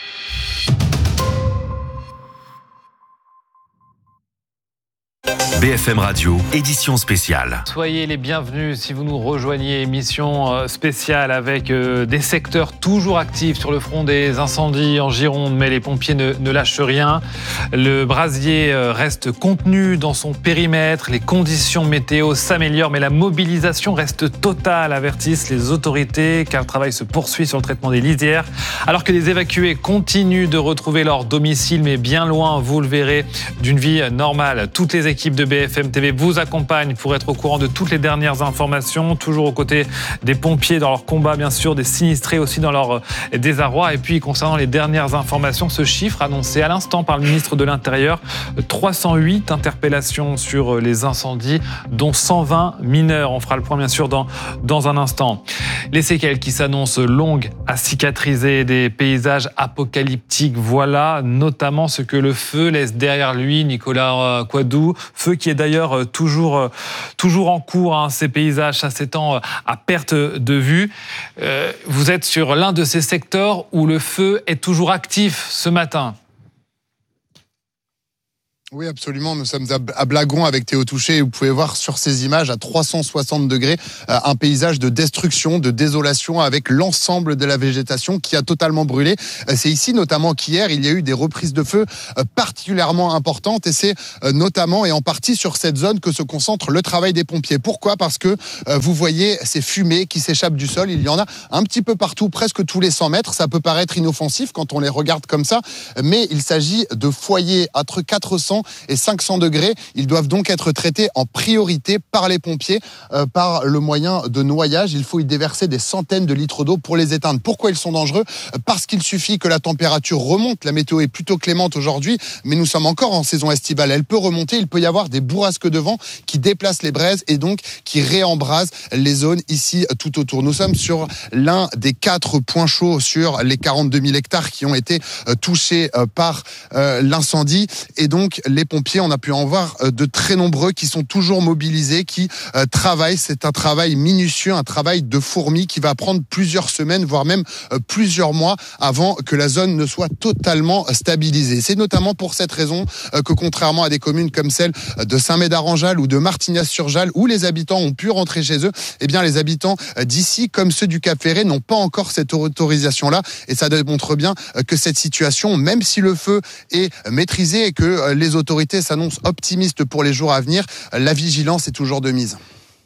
B F M Radio, édition spéciale. Soyez les bienvenus si vous nous rejoignez, émission spéciale avec des secteurs toujours actifs sur le front des incendies en Gironde, mais les pompiers ne, ne lâchent rien. Le brasier reste contenu dans son périmètre, les conditions météo s'améliorent, mais la mobilisation reste totale, avertissent les autorités, car le travail se poursuit sur le traitement des lisières, alors que les évacués continuent de retrouver leur domicile, mais bien loin, vous le verrez, d'une vie normale. Toutes les équipes de B F M T V vous accompagne pour être au courant de toutes les dernières informations, toujours aux côtés des pompiers dans leur combat, bien sûr, des sinistrés aussi dans leur désarroi. Et puis, concernant les dernières informations, ce chiffre annoncé à l'instant par le ministre de l'Intérieur, trois cent huit interpellations sur les incendies, dont cent vingt mineurs. On fera le point, bien sûr, dans, dans un instant. Les séquelles qui s'annoncent longues à cicatriser, des paysages apocalyptiques. Voilà notamment ce que le feu laisse derrière lui, Nicolas Coidou. Feu qui est d'ailleurs toujours, toujours en cours. Hein. Ces paysages, ça s'étend à perte de vue. Euh, vous êtes sur l'un de ces secteurs où le feu est toujours actif ce matin. Oui, absolument. Nous sommes à Blagon avec Théo Touchet et vous pouvez voir sur ces images à trois cent soixante degrés un paysage de destruction, de désolation avec l'ensemble de la végétation qui a totalement brûlé. C'est ici notamment qu'hier, il y a eu des reprises de feu particulièrement importantes et c'est notamment et en partie sur cette zone que se concentre le travail des pompiers. Pourquoi ? Parce que vous voyez ces fumées qui s'échappent du sol. Il y en a un petit peu partout, presque tous les cent mètres. Ça peut paraître inoffensif quand on les regarde comme ça, mais il s'agit de foyers entre quatre cents et cinq cents degrés. Ils doivent donc être traités en priorité par les pompiers, euh, par le moyen de noyage. Il faut y déverser des centaines de litres d'eau pour les éteindre. Pourquoi ils sont dangereux ? Parce qu'il suffit que la température remonte. La météo est plutôt clémente aujourd'hui, mais nous sommes encore en saison estivale. Elle peut remonter. Il peut y avoir des bourrasques de vent qui déplacent les braises et donc qui réembrasent les zones ici tout autour. Nous sommes sur l'un des quatre points chauds sur les quarante-deux mille hectares qui ont été euh, touchés euh, par euh, l'incendie. Et donc, les pompiers, on a pu en voir de très nombreux qui sont toujours mobilisés, qui euh, travaillent. C'est un travail minutieux, un travail de fourmi qui va prendre plusieurs semaines, voire même euh, plusieurs mois avant que la zone ne soit totalement stabilisée. C'est notamment pour cette raison euh, que contrairement à des communes comme celle de Saint-Médard-en-Jalles ou de Martignas-sur-Jalles, où les habitants ont pu rentrer chez eux, eh bien les habitants d'ici, comme ceux du Cap-Ferré, n'ont pas encore cette autorisation-là. Et ça démontre bien que cette situation, même si le feu est maîtrisé et que les autorités s'annonce optimiste pour les jours à venir, la vigilance est toujours de mise.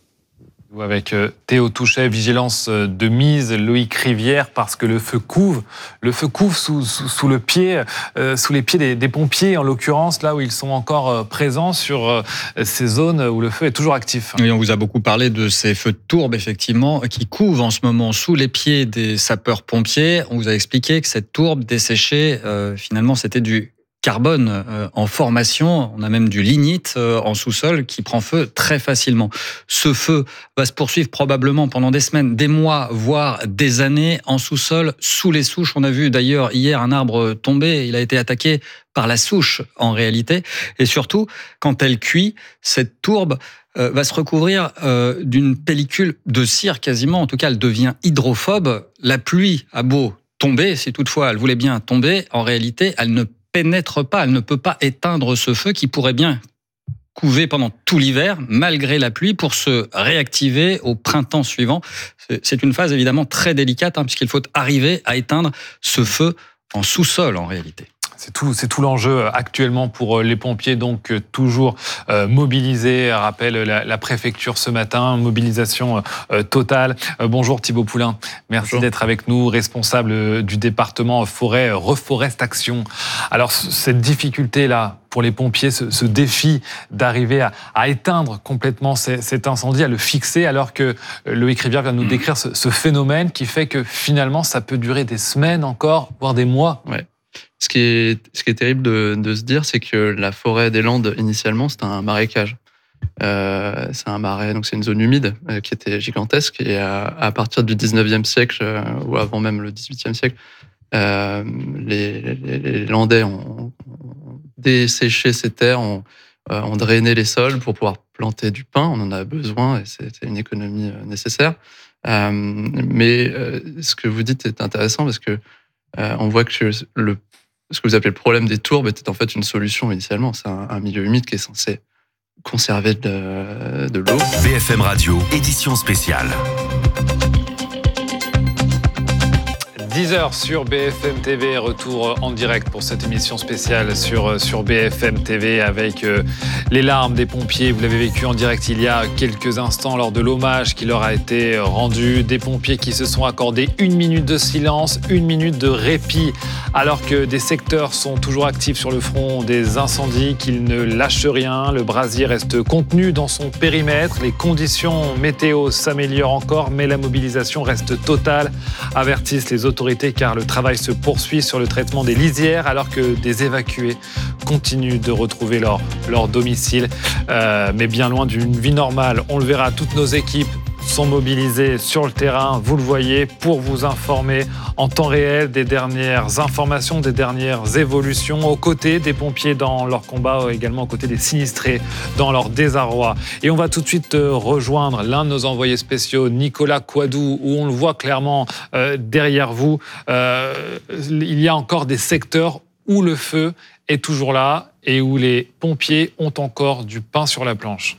Avec Théo Touchet, vigilance de mise, Loïc Rivière, parce que le feu couve, le feu couve sous, sous, sous le pied, euh, sous les pieds des, des pompiers, en l'occurrence, là où ils sont encore présents sur euh, ces zones où le feu est toujours actif. Oui, on vous a beaucoup parlé de ces feux de tourbe, effectivement, qui couvent en ce moment sous les pieds des sapeurs-pompiers. On vous a expliqué que cette tourbe desséchée, euh, finalement, c'était du carbone euh, en formation, on a même du lignite euh, en sous-sol qui prend feu très facilement. Ce feu va se poursuivre probablement pendant des semaines, des mois, voire des années en sous-sol, sous les souches. On a vu d'ailleurs hier un arbre tomber, il a été attaqué par la souche en réalité. Et surtout, quand elle cuit, cette tourbe euh, va se recouvrir euh, d'une pellicule de cire quasiment, en tout cas elle devient hydrophobe. La pluie a beau tomber, si toutefois elle voulait bien tomber, en réalité elle ne pénètre pas, elle ne peut pas éteindre ce feu qui pourrait bien couver pendant tout l'hiver, malgré la pluie, pour se réactiver au printemps suivant. C'est une phase évidemment très délicate, hein, puisqu'il faut arriver à éteindre ce feu en sous-sol en réalité. C'est tout, c'est tout l'enjeu actuellement pour les pompiers, donc toujours euh, mobilisés. Rappelle la, la préfecture ce matin, mobilisation euh, totale. Euh, bonjour Thibaut Poulain, merci bonjour. D'être avec nous, responsable du département forêt Reforest Action. Alors cette difficulté-là pour les pompiers, ce, ce défi d'arriver à, à éteindre complètement ces, cet incendie, à le fixer, alors que Loïc Rivière vient de nous décrire ce, ce phénomène qui fait que finalement ça peut durer des semaines encore, voire des mois. Ouais. Ce qui est, ce qui est terrible de, de se dire, c'est que la forêt des Landes, initialement, c'était un marécage. Euh, c'est un marais, donc c'est une zone humide euh, qui était gigantesque. Et à, à partir du dix-neuvième siècle, euh, ou avant même le dix-huitième siècle, euh, les, les, les Landais ont, ont desséché ces terres, ont, euh, ont drainé les sols pour pouvoir planter du pin. On en a besoin et c'était une économie nécessaire. Euh, mais euh, ce que vous dites est intéressant parce que euh, on voit que le ce que vous appelez le problème des tourbes était en fait une solution initialement. C'est un, un milieu humide qui est censé conserver de, de l'eau. B F M Radio, édition spéciale. dix heures sur B F M T V, retour en direct pour cette émission spéciale sur, sur B F M T V avec euh, les larmes des pompiers. Vous l'avez vécu en direct il y a quelques instants lors de l'hommage qui leur a été rendu. Des pompiers qui se sont accordés une minute de silence, une minute de répit, alors que des secteurs sont toujours actifs sur le front des incendies, qu'ils ne lâchent rien. Le brasier reste contenu dans son périmètre. Les conditions météo s'améliorent encore, mais la mobilisation reste totale, avertissent les autorités, car le travail se poursuit sur le traitement des lisières alors que des évacués continuent de retrouver leur, leur domicile, euh, mais bien loin d'une vie normale. On le verra, toutes nos équipes sont mobilisés sur le terrain, vous le voyez, pour vous informer en temps réel des dernières informations, des dernières évolutions, aux côtés des pompiers dans leur combat, également aux côtés des sinistrés dans leur désarroi. Et on va tout de suite rejoindre l'un de nos envoyés spéciaux, Nicolas Coadou, où on le voit clairement euh, derrière vous. Euh, il y a encore des secteurs où le feu est toujours là et où les pompiers ont encore du pain sur la planche.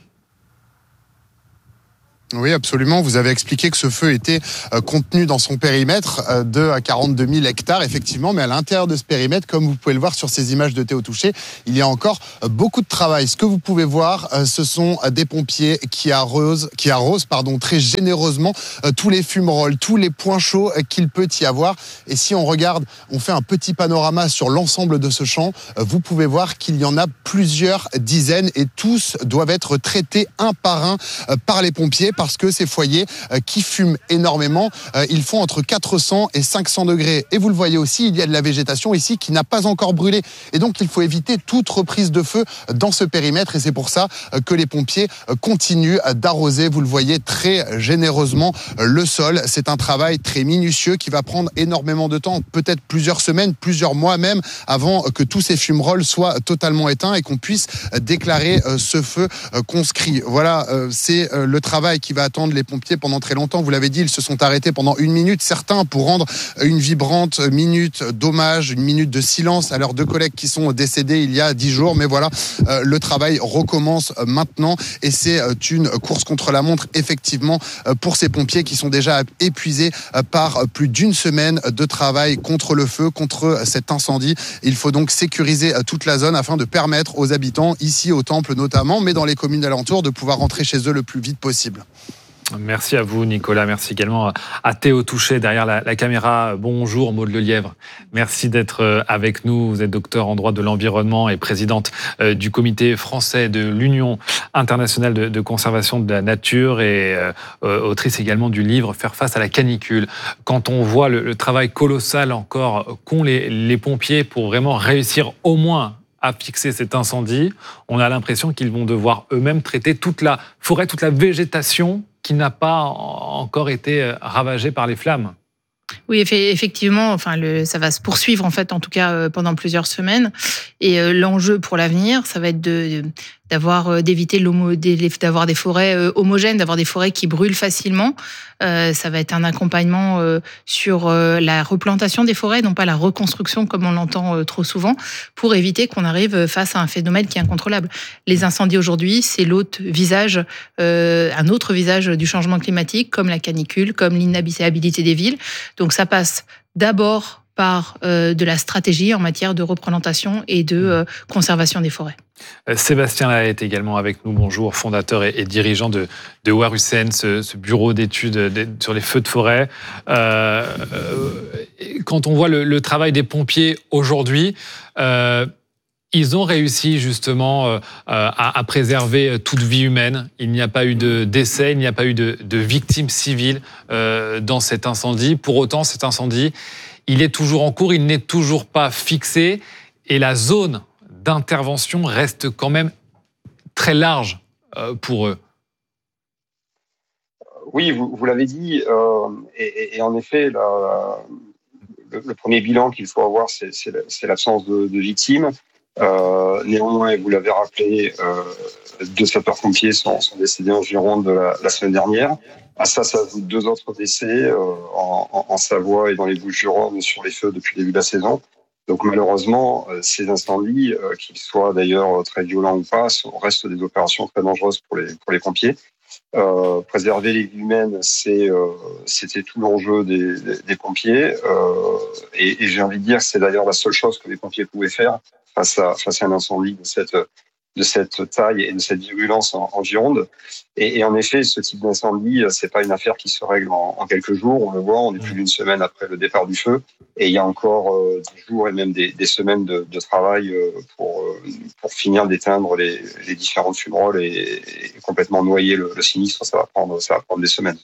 Oui, absolument. Vous avez expliqué que ce feu était euh, contenu dans son périmètre euh, de quarante-deux mille hectares, effectivement. Mais à l'intérieur de ce périmètre, comme vous pouvez le voir sur ces images de Théo Touché, il y a encore euh, beaucoup de travail. Ce que vous pouvez voir, euh, ce sont euh, des pompiers qui arrosent, qui arrosent pardon, très généreusement euh, tous les fumerolles, tous les points chauds euh, qu'il peut y avoir. Et si on regarde, on fait un petit panorama sur l'ensemble de ce champ, euh, vous pouvez voir qu'il y en a plusieurs dizaines et tous doivent être traités un par un euh, par les pompiers, parce que ces foyers euh, qui fument énormément, euh, ils font entre quatre cents et cinq cents degrés. Et vous le voyez aussi, il y a de la végétation ici qui n'a pas encore brûlé. Et donc, il faut éviter toute reprise de feu dans ce périmètre. Et c'est pour ça euh, que les pompiers euh, continuent d'arroser, vous le voyez, très généreusement euh, le sol. C'est un travail très minutieux qui va prendre énormément de temps, peut-être plusieurs semaines, plusieurs mois même, avant que tous ces fumerolles soient totalement éteints et qu'on puisse euh, déclarer euh, ce feu euh, conscrit. Voilà, euh, c'est euh, le travail qui va attendre les pompiers pendant très longtemps. Vous l'avez dit, ils se sont arrêtés pendant une minute. Certains pour rendre une vibrante minute d'hommage, une minute de silence à leurs deux collègues qui sont décédés il y a dix jours. Mais voilà, euh, le travail recommence maintenant et c'est euh, une course contre la montre, effectivement, euh, pour ces pompiers qui sont déjà épuisés euh, par euh, plus d'une semaine de travail contre le feu, contre euh, cet incendie. Il faut donc sécuriser euh, toute la zone afin de permettre aux habitants, ici au Temple notamment, mais dans les communes alentours, de pouvoir rentrer chez eux le plus vite possible. Merci à vous, Nicolas. Merci également à Théo Touché derrière la, la caméra. Bonjour, Maud Lelièvre. Merci d'être avec nous. Vous êtes docteur en droit de l'environnement et présidente du comité français de l'Union internationale de, de conservation de la nature et euh, autrice également du livre Faire face à la canicule. Quand on voit le, le travail colossal encore qu'ont les, les pompiers pour vraiment réussir au moins à fixer cet incendie, on a l'impression qu'ils vont devoir eux-mêmes traiter toute la forêt, toute la végétation qui n'a pas encore été ravagée par les flammes. Oui, effectivement, enfin, le, ça va se poursuivre en fait, en tout cas pendant plusieurs semaines. Et euh, l'enjeu pour l'avenir, ça va être de, de, d'avoir d'éviter l'homo, d'avoir des forêts homogènes, d'avoir des forêts qui brûlent facilement. Euh, ça va être un accompagnement euh, sur euh, la replantation des forêts, non pas la reconstruction comme on l'entend euh, trop souvent, pour éviter qu'on arrive face à un phénomène qui est incontrôlable. Les incendies aujourd'hui, c'est l'autre visage, euh, un autre visage du changement climatique, comme la canicule, comme l'inhabitabilité des villes. Donc ça passe d'abord par euh, de la stratégie en matière de replantation et de euh, conservation des forêts. Sébastien Lahaye est également avec nous. Bonjour, fondateur et, et dirigeant de, de Warusen, ce, ce bureau d'études de, sur les feux de forêt. Euh, euh, quand on voit le, le travail des pompiers aujourd'hui, euh, ils ont réussi justement euh, à, à préserver toute vie humaine. Il n'y a pas eu de décès, il n'y a pas eu de, de victimes civiles euh, dans cet incendie. Pour autant, cet incendie, il est toujours en cours, il n'est toujours pas fixé et la zone d'intervention reste quand même très large euh, pour eux. Oui, vous, vous l'avez dit, euh, et, et en effet, la, le, le premier bilan qu'il faut avoir, c'est, c'est, c'est l'absence de, de victimes. Euh, néanmoins, vous l'avez rappelé, euh, deux sapeurs-pompiers sont, sont décédés en Gironde la, la semaine dernière. À ça, ça ajoute deux autres décès euh, en, en, en Savoie et dans les Bouches-du-Rhône sur les feux depuis le début de la saison. Donc malheureusement, euh, ces incendies, euh, qu'ils soient d'ailleurs très violents ou pas, sont, restent des opérations très dangereuses pour les, pour les pompiers. Euh, préserver les vies humaines, c'est, euh, c'était tout l'enjeu des, des, des pompiers. Euh, et, et j'ai envie de dire, c'est d'ailleurs la seule chose que les pompiers pouvaient faire face à, face à un incendie de cette, de cette taille et de cette virulence en, en Gironde. Et, et en effet, ce type d'incendie, c'est pas une affaire qui se règle en, en quelques jours. On le voit, on est plus d'une semaine après le départ du feu. Et il y a encore euh, des jours et même des, des semaines de, de travail euh, pour, euh, pour finir d'éteindre les, les différentes fumerolles et, et complètement noyer le, le sinistre. Ça va prendre, ça va prendre des semaines.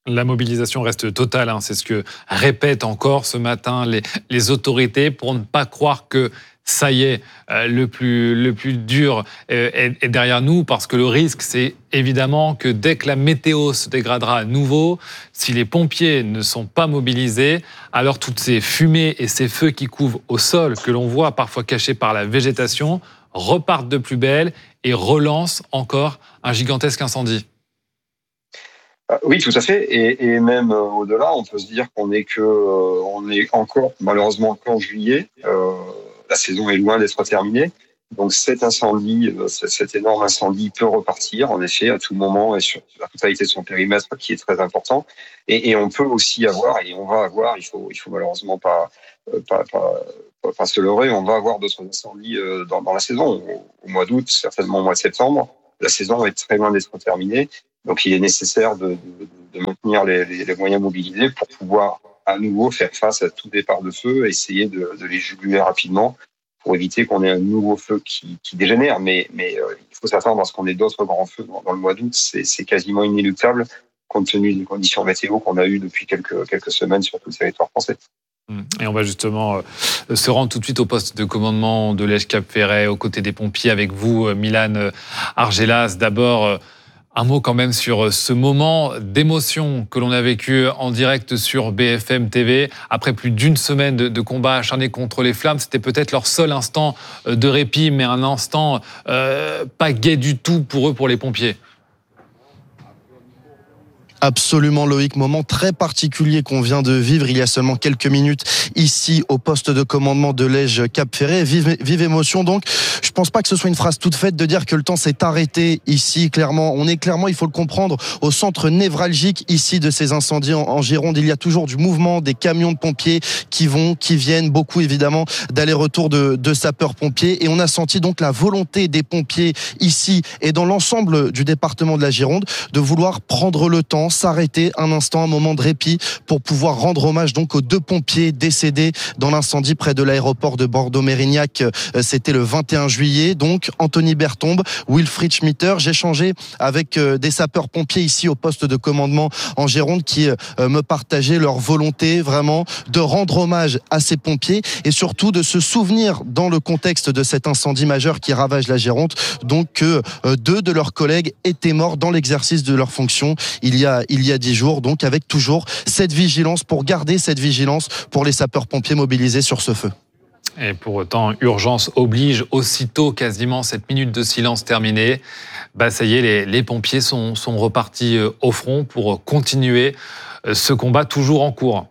La mobilisation reste totale, hein. C'est ce que répètent encore ce matin les, les autorités pour ne pas croire que ça y est, euh, le plus, le plus dur euh, est, est derrière nous, parce que le risque, c'est évidemment que dès que la météo se dégradera à nouveau, si les pompiers ne sont pas mobilisés, alors toutes ces fumées et ces feux qui couvrent au sol, que l'on voit parfois cachés par la végétation, repartent de plus belle et relancent encore un gigantesque incendie. Oui, tout à fait. Et, et même euh, au-delà, on peut se dire qu'on est que, euh, on est encore, malheureusement, qu'en juillet. Euh, la saison est loin d'être terminée. Donc cet incendie, euh, cet énorme incendie peut repartir, en effet, à tout moment et sur la totalité de son périmètre, qui est très important. Et, et on peut aussi avoir, et on va avoir, il faut, il faut malheureusement pas, pas, pas, pas, pas se leurrer, on va avoir d'autres incendies euh, dans, dans la saison, au, au mois d'août, certainement au mois de septembre. La saison est très loin d'être terminée. Donc, il est nécessaire de, de, de maintenir les, les, les moyens mobilisés pour pouvoir à nouveau faire face à tout départ de feu, essayer de, de les juguler rapidement pour éviter qu'on ait un nouveau feu qui, qui dégénère. Mais, mais euh, il faut s'attendre à ce qu'on ait d'autres grands feux dans, dans le mois d'août. C'est, c'est quasiment inéluctable compte tenu des conditions météo qu'on a eues depuis quelques, quelques semaines sur tout le territoire français. Et on va justement se rendre tout de suite au poste de commandement de Lège Cap Ferret, aux côtés des pompiers, avec vous, Milan Argelas. D'abord, un mot quand même sur ce moment d'émotion que l'on a vécu en direct sur B F M T V. Après plus d'une semaine de, de combat acharné contre les flammes, c'était peut-être leur seul instant de répit, mais un instant euh, pas gai du tout pour eux, pour les pompiers. Absolument, Loïc, moment très particulier qu'on vient de vivre il y a seulement quelques minutes ici au poste de commandement de Lège Cap Ferret. Vive, vive émotion donc. Je pense pas que ce soit une phrase toute faite de dire que le temps s'est arrêté ici. Clairement, on est clairement, il faut le comprendre, au centre névralgique ici de ces incendies en, en Gironde. Il y a toujours du mouvement, des camions de pompiers qui vont, qui viennent, beaucoup évidemment d'aller-retour de, de sapeurs-pompiers. Et on a senti donc la volonté des pompiers ici et dans l'ensemble du département de la Gironde de vouloir prendre le temps, s'arrêter un instant, un moment de répit pour pouvoir rendre hommage donc aux deux pompiers décédés dans l'incendie près de l'aéroport de Bordeaux-Mérignac. C'était le vingt et un juillet. Donc Anthony Bertombe, Wilfried Schmitter. J'ai échangé avec des sapeurs-pompiers ici au poste de commandement en Gironde qui me partageaient leur volonté vraiment de rendre hommage à ces pompiers et surtout de se souvenir dans le contexte de cet incendie majeur qui ravage la Gironde, donc que deux de leurs collègues étaient morts dans l'exercice de leurs fonctions il y a il y a dix jours, donc avec toujours cette vigilance, pour garder cette vigilance pour les sapeurs-pompiers mobilisés sur ce feu. Et pour autant, urgence oblige, aussitôt quasiment cette minute de silence terminée, bah ça y est, les, les pompiers sont, sont repartis au front pour continuer ce combat toujours en cours.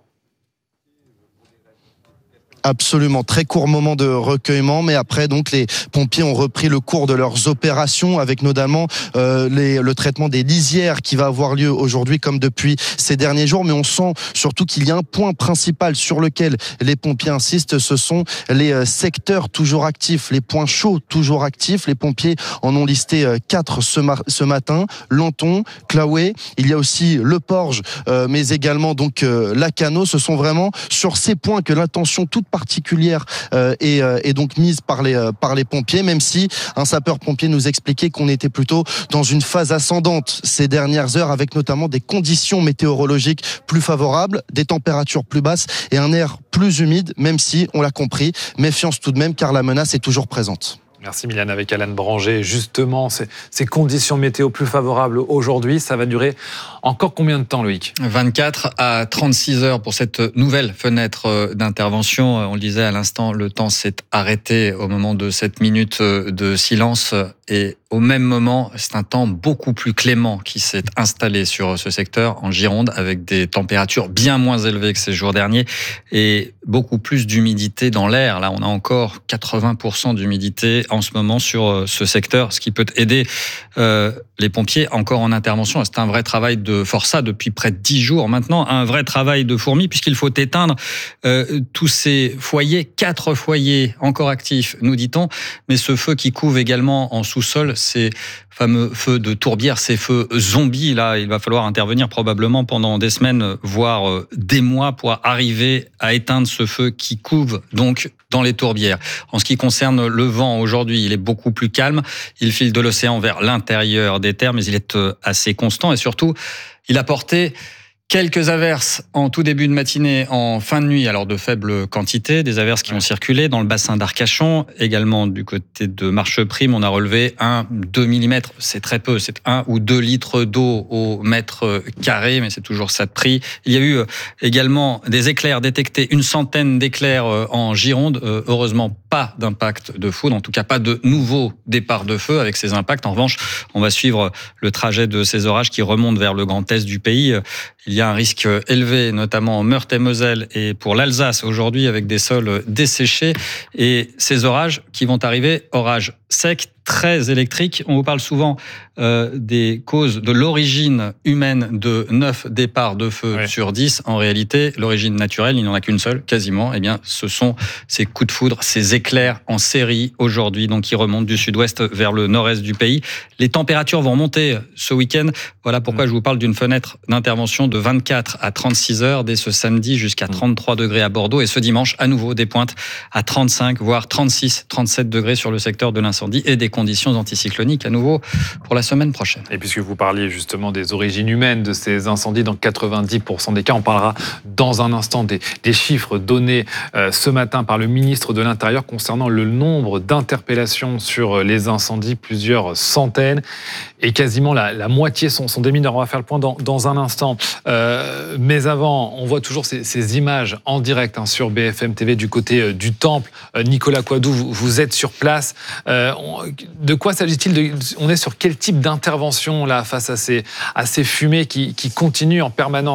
Absolument, très court moment de recueillement, mais après donc les pompiers ont repris le cours de leurs opérations avec notamment euh, les, le traitement des lisières qui va avoir lieu aujourd'hui comme depuis ces derniers jours. Mais on sent surtout qu'il y a un point principal sur lequel les pompiers insistent, ce sont les euh, secteurs toujours actifs, les points chauds toujours actifs. Les pompiers en ont listé euh, quatre ce, ma- ce matin: Lanton, Claouet, il y a aussi Le Porge, euh, mais également donc euh, Lacanau. Ce sont vraiment sur ces points que l'attention toute particulière euh, est, euh, est donc mise par les, euh, par les pompiers, même si un sapeur-pompier nous expliquait qu'on était plutôt dans une phase ascendante ces dernières heures, avec notamment des conditions météorologiques plus favorables, des températures plus basses et un air plus humide, même si, on l'a compris, méfiance tout de même car la menace est toujours présente. Merci Milan, avec Alan Branger. Justement, ces, ces conditions météo plus favorables aujourd'hui, ça va durer encore combien de temps, Loïc ? vingt-quatre à trente-six heures pour cette nouvelle fenêtre d'intervention. On le disait à l'instant, le temps s'est arrêté au moment de cette minute de silence. Et au même moment, c'est un temps beaucoup plus clément qui s'est installé sur ce secteur en Gironde, avec des températures bien moins élevées que ces jours derniers et beaucoup plus d'humidité dans l'air. Là, on a encore quatre-vingts pour cent d'humidité en ce moment sur ce secteur, ce qui peut aider euh, les pompiers encore en intervention. C'est un vrai travail de forçat depuis près de dix jours maintenant, un vrai travail de fourmi, puisqu'il faut éteindre euh, tous ces foyers, quatre foyers encore actifs, nous dit-on, mais ce feu qui couve également en sous-sol, ces fameux feux de tourbière, ces feux zombies, là, il va falloir intervenir probablement pendant des semaines, voire des mois, pour arriver à éteindre ce feu qui couve donc dans les tourbières. En ce qui concerne le vent, aujourd'hui, il est beaucoup plus calme. Il file de l'océan vers l'intérieur des terres, mais il est assez constant et surtout, il a porté Quelques averses en tout début de matinée, en fin de nuit, alors de faible quantité, des averses qui ont circulé dans le bassin d'Arcachon, également du côté de Marcheprime, on a relevé un, deux millimètres, c'est très peu, c'est un ou deux litres d'eau au mètre carré, mais c'est toujours ça de prix. Il y a eu également des éclairs détectés, une centaine d'éclairs en Gironde, heureusement pas d'impact de foudre, en tout cas pas de nouveaux départs de feu avec ces impacts. En revanche, on va suivre le trajet de ces orages qui remontent vers le grand est du pays. Il y a un risque élevé, notamment en Meurthe-et-Moselle et pour l'Alsace aujourd'hui, avec des sols desséchés. Et ces orages qui vont arriver, orages secs, très électriques. On vous parle souvent euh, des causes de l'origine humaine de neuf départs de feu ouais. sur dix. En réalité, l'origine naturelle, il n'y en a qu'une seule, quasiment. Eh bien, ce sont ces coups de foudre, ces éclairs en série aujourd'hui, donc qui remontent du sud-ouest vers le nord-est du pays. Les températures vont monter ce week-end. Voilà pourquoi mmh. je vous parle d'une fenêtre d'intervention de vingt-quatre à trente-six heures dès ce samedi jusqu'à trente-trois degrés à Bordeaux. Et ce dimanche, à nouveau, des pointes à trente-cinq, voire trente-six, trente-sept degrés sur le secteur de l'incendie et des conditions anticycloniques à nouveau pour la semaine prochaine. Et puisque vous parliez justement des origines humaines de ces incendies, dans quatre-vingt-dix pour cent des cas, on parlera dans un instant des, des chiffres donnés euh, ce matin par le ministre de l'Intérieur concernant le nombre d'interpellations sur les incendies, plusieurs centaines, et quasiment la, la moitié sont, sont des mineurs. On va faire le point dans, dans un instant. Euh, mais avant, on voit toujours ces, ces images en direct hein, sur B F M T V du côté euh, du Temple. Euh, Nicolas Coadou, vous, vous êtes sur place. Euh, on, de quoi s'agit-il de, On est sur quel type d'intervention là face à ces, à ces fumées qui, qui continuent en permanence ?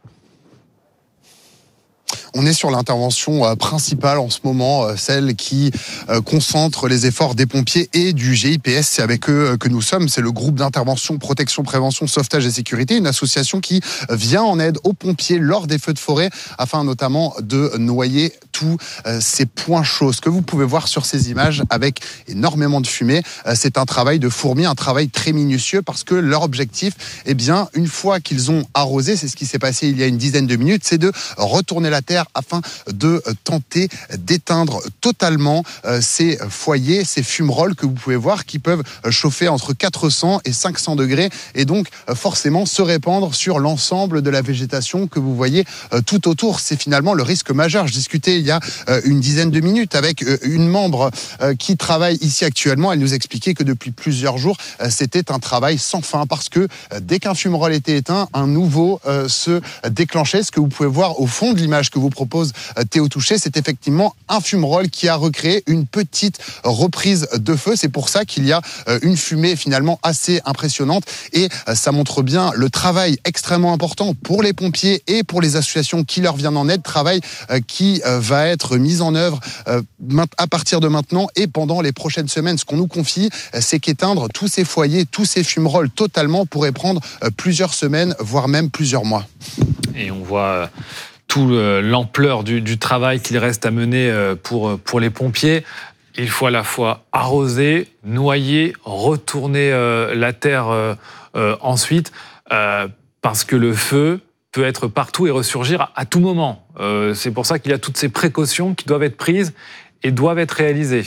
On est sur l'intervention principale en ce moment, celle qui concentre les efforts des pompiers et du G I P S. C'est avec eux que nous sommes. C'est le groupe d'intervention, protection, prévention, sauvetage et sécurité, une association qui vient en aide aux pompiers lors des feux de forêt afin notamment de noyer tous ces points chauds. Ce que vous pouvez voir sur ces images avec énormément de fumée, c'est un travail de fourmi, un travail très minutieux parce que leur objectif, eh bien, une fois qu'ils ont arrosé, c'est ce qui s'est passé il y a une dizaine de minutes, c'est de retourner la terre afin de tenter d'éteindre totalement ces foyers, ces fumerolles que vous pouvez voir qui peuvent chauffer entre quatre cents et cinq cents degrés et donc forcément se répandre sur l'ensemble de la végétation que vous voyez tout autour. C'est finalement le risque majeur. Je discutais il y a une dizaine de minutes avec une membre qui travaille ici actuellement. Elle nous expliquait que depuis plusieurs jours, c'était un travail sans fin parce que dès qu'un fumerole était éteint, un nouveau se déclenchait. Ce que vous pouvez voir au fond de l'image que vous propose Théo Touché, c'est effectivement un fumerole qui a recréé une petite reprise de feu. C'est pour ça qu'il y a une fumée finalement assez impressionnante et ça montre bien le travail extrêmement important pour les pompiers et pour les associations qui leur viennent en aide, travail qui va être mis en œuvre à partir de maintenant et pendant les prochaines semaines. Ce qu'on nous confie, c'est qu'éteindre tous ces foyers, tous ces fumerolles totalement pourrait prendre plusieurs semaines, voire même plusieurs mois. Et on voit toute l'ampleur du, du travail qu'il reste à mener pour, pour les pompiers. Il faut à la fois arroser, noyer, retourner euh, la terre euh, euh, ensuite, euh, parce que le feu peut être partout et ressurgir à, à tout moment. Euh, c'est pour ça qu'il y a toutes ces précautions qui doivent être prises et doivent être réalisées.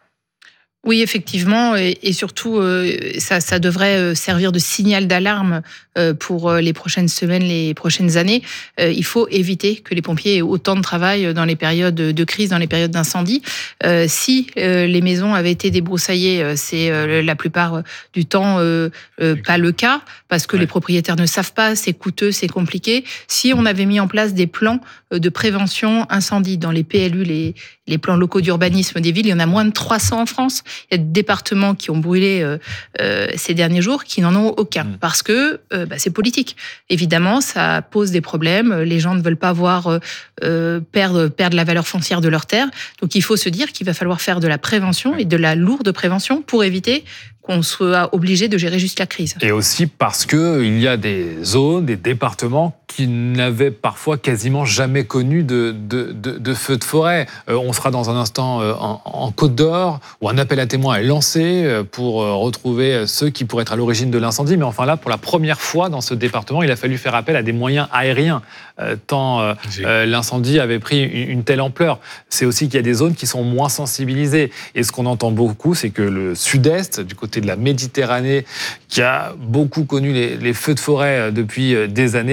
Oui, effectivement, et, et surtout, euh, ça, ça devrait servir de signal d'alarme euh, pour les prochaines semaines, les prochaines années. Euh, il faut éviter que les pompiers aient autant de travail dans les périodes de crise, dans les périodes d'incendie. Euh, si euh, les maisons avaient été débroussaillées, c'est euh, la plupart du temps euh, euh, pas le cas, parce que ouais. les propriétaires ne savent pas, c'est coûteux, c'est compliqué. Si on avait mis en place des plans de prévention incendie dans les P L U, les, les plans locaux d'urbanisme des villes, il y en a moins de trois cents en France. Il y a des départements qui ont brûlé euh, euh, ces derniers jours qui n'en ont aucun mmh. parce que euh, bah, c'est politique. Évidemment, ça pose des problèmes. Les gens ne veulent pas voir euh, perdre, perdre la valeur foncière de leur terre. Donc il faut se dire qu'il va falloir faire de la prévention et de la lourde prévention pour éviter qu'on soit obligé de gérer juste la crise. Et aussi parce qu'il y a des zones, des départements qui n'avaient parfois quasiment jamais connu de, de, de, de feux de forêt. Euh, on sera dans un instant euh, en, en Côte d'Or, où un appel à témoins est lancé euh, pour euh, retrouver ceux qui pourraient être à l'origine de l'incendie. Mais enfin là, pour la première fois dans ce département, il a fallu faire appel à des moyens aériens, euh, tant euh, euh, l'incendie avait pris une, une telle ampleur. C'est aussi qu'il y a des zones qui sont moins sensibilisées. Et ce qu'on entend beaucoup, c'est que le sud-est, du côté de la Méditerranée, qui a beaucoup connu les, les feux de forêt depuis des années,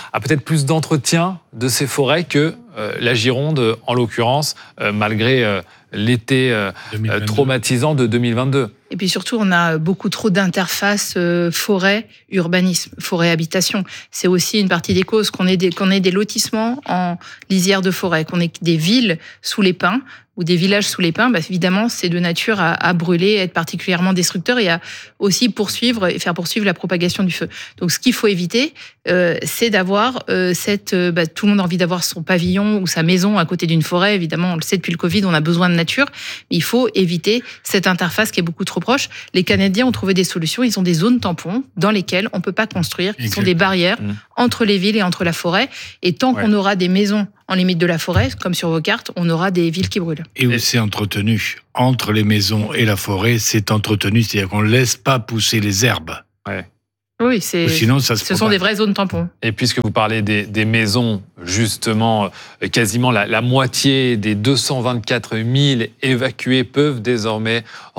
à peut-être plus d'entretien de ces forêts que euh, la Gironde, en l'occurrence, euh, malgré euh, l'été euh, traumatisant de deux mille vingt-deux. Et puis surtout, on a beaucoup trop d'interfaces euh, forêt-urbanisme, forêt-habitation. C'est aussi une partie des causes qu'on ait des, qu'on ait des lotissements en lisière de forêt, qu'on ait des villes sous les pins ou des villages sous les pins. Bah, évidemment, c'est de nature à, à brûler, à être particulièrement destructeur et à aussi poursuivre et faire poursuivre la propagation du feu. Donc, ce qu'il faut éviter, euh, c'est d'avoir euh, cette... Euh, bah, tout le monde a envie d'avoir son pavillon ou sa maison à côté d'une forêt. Évidemment, on le sait depuis le Covid, on a besoin de nature. Mais il faut éviter cette interface qui est beaucoup trop proche. Les Canadiens ont trouvé des solutions. Ils ont des zones tampons dans lesquelles on ne peut pas construire, qui sont des barrières mmh. entre les villes et entre la forêt. Et tant ouais. qu'on aura des maisons en limite de la forêt, comme sur vos cartes, on aura des villes qui brûlent. Et où c'est entretenu, entre les maisons et la forêt, c'est entretenu, c'est-à-dire qu'on ne laisse pas pousser les herbes. Ouais. Oui, c'est, sinon, ça se ce sont des vraies zones tampons. Et puisque vous parlez des, des maisons, justement, quasiment la, la moitié des deux cent vingt-quatre mille évacués peuvent désormais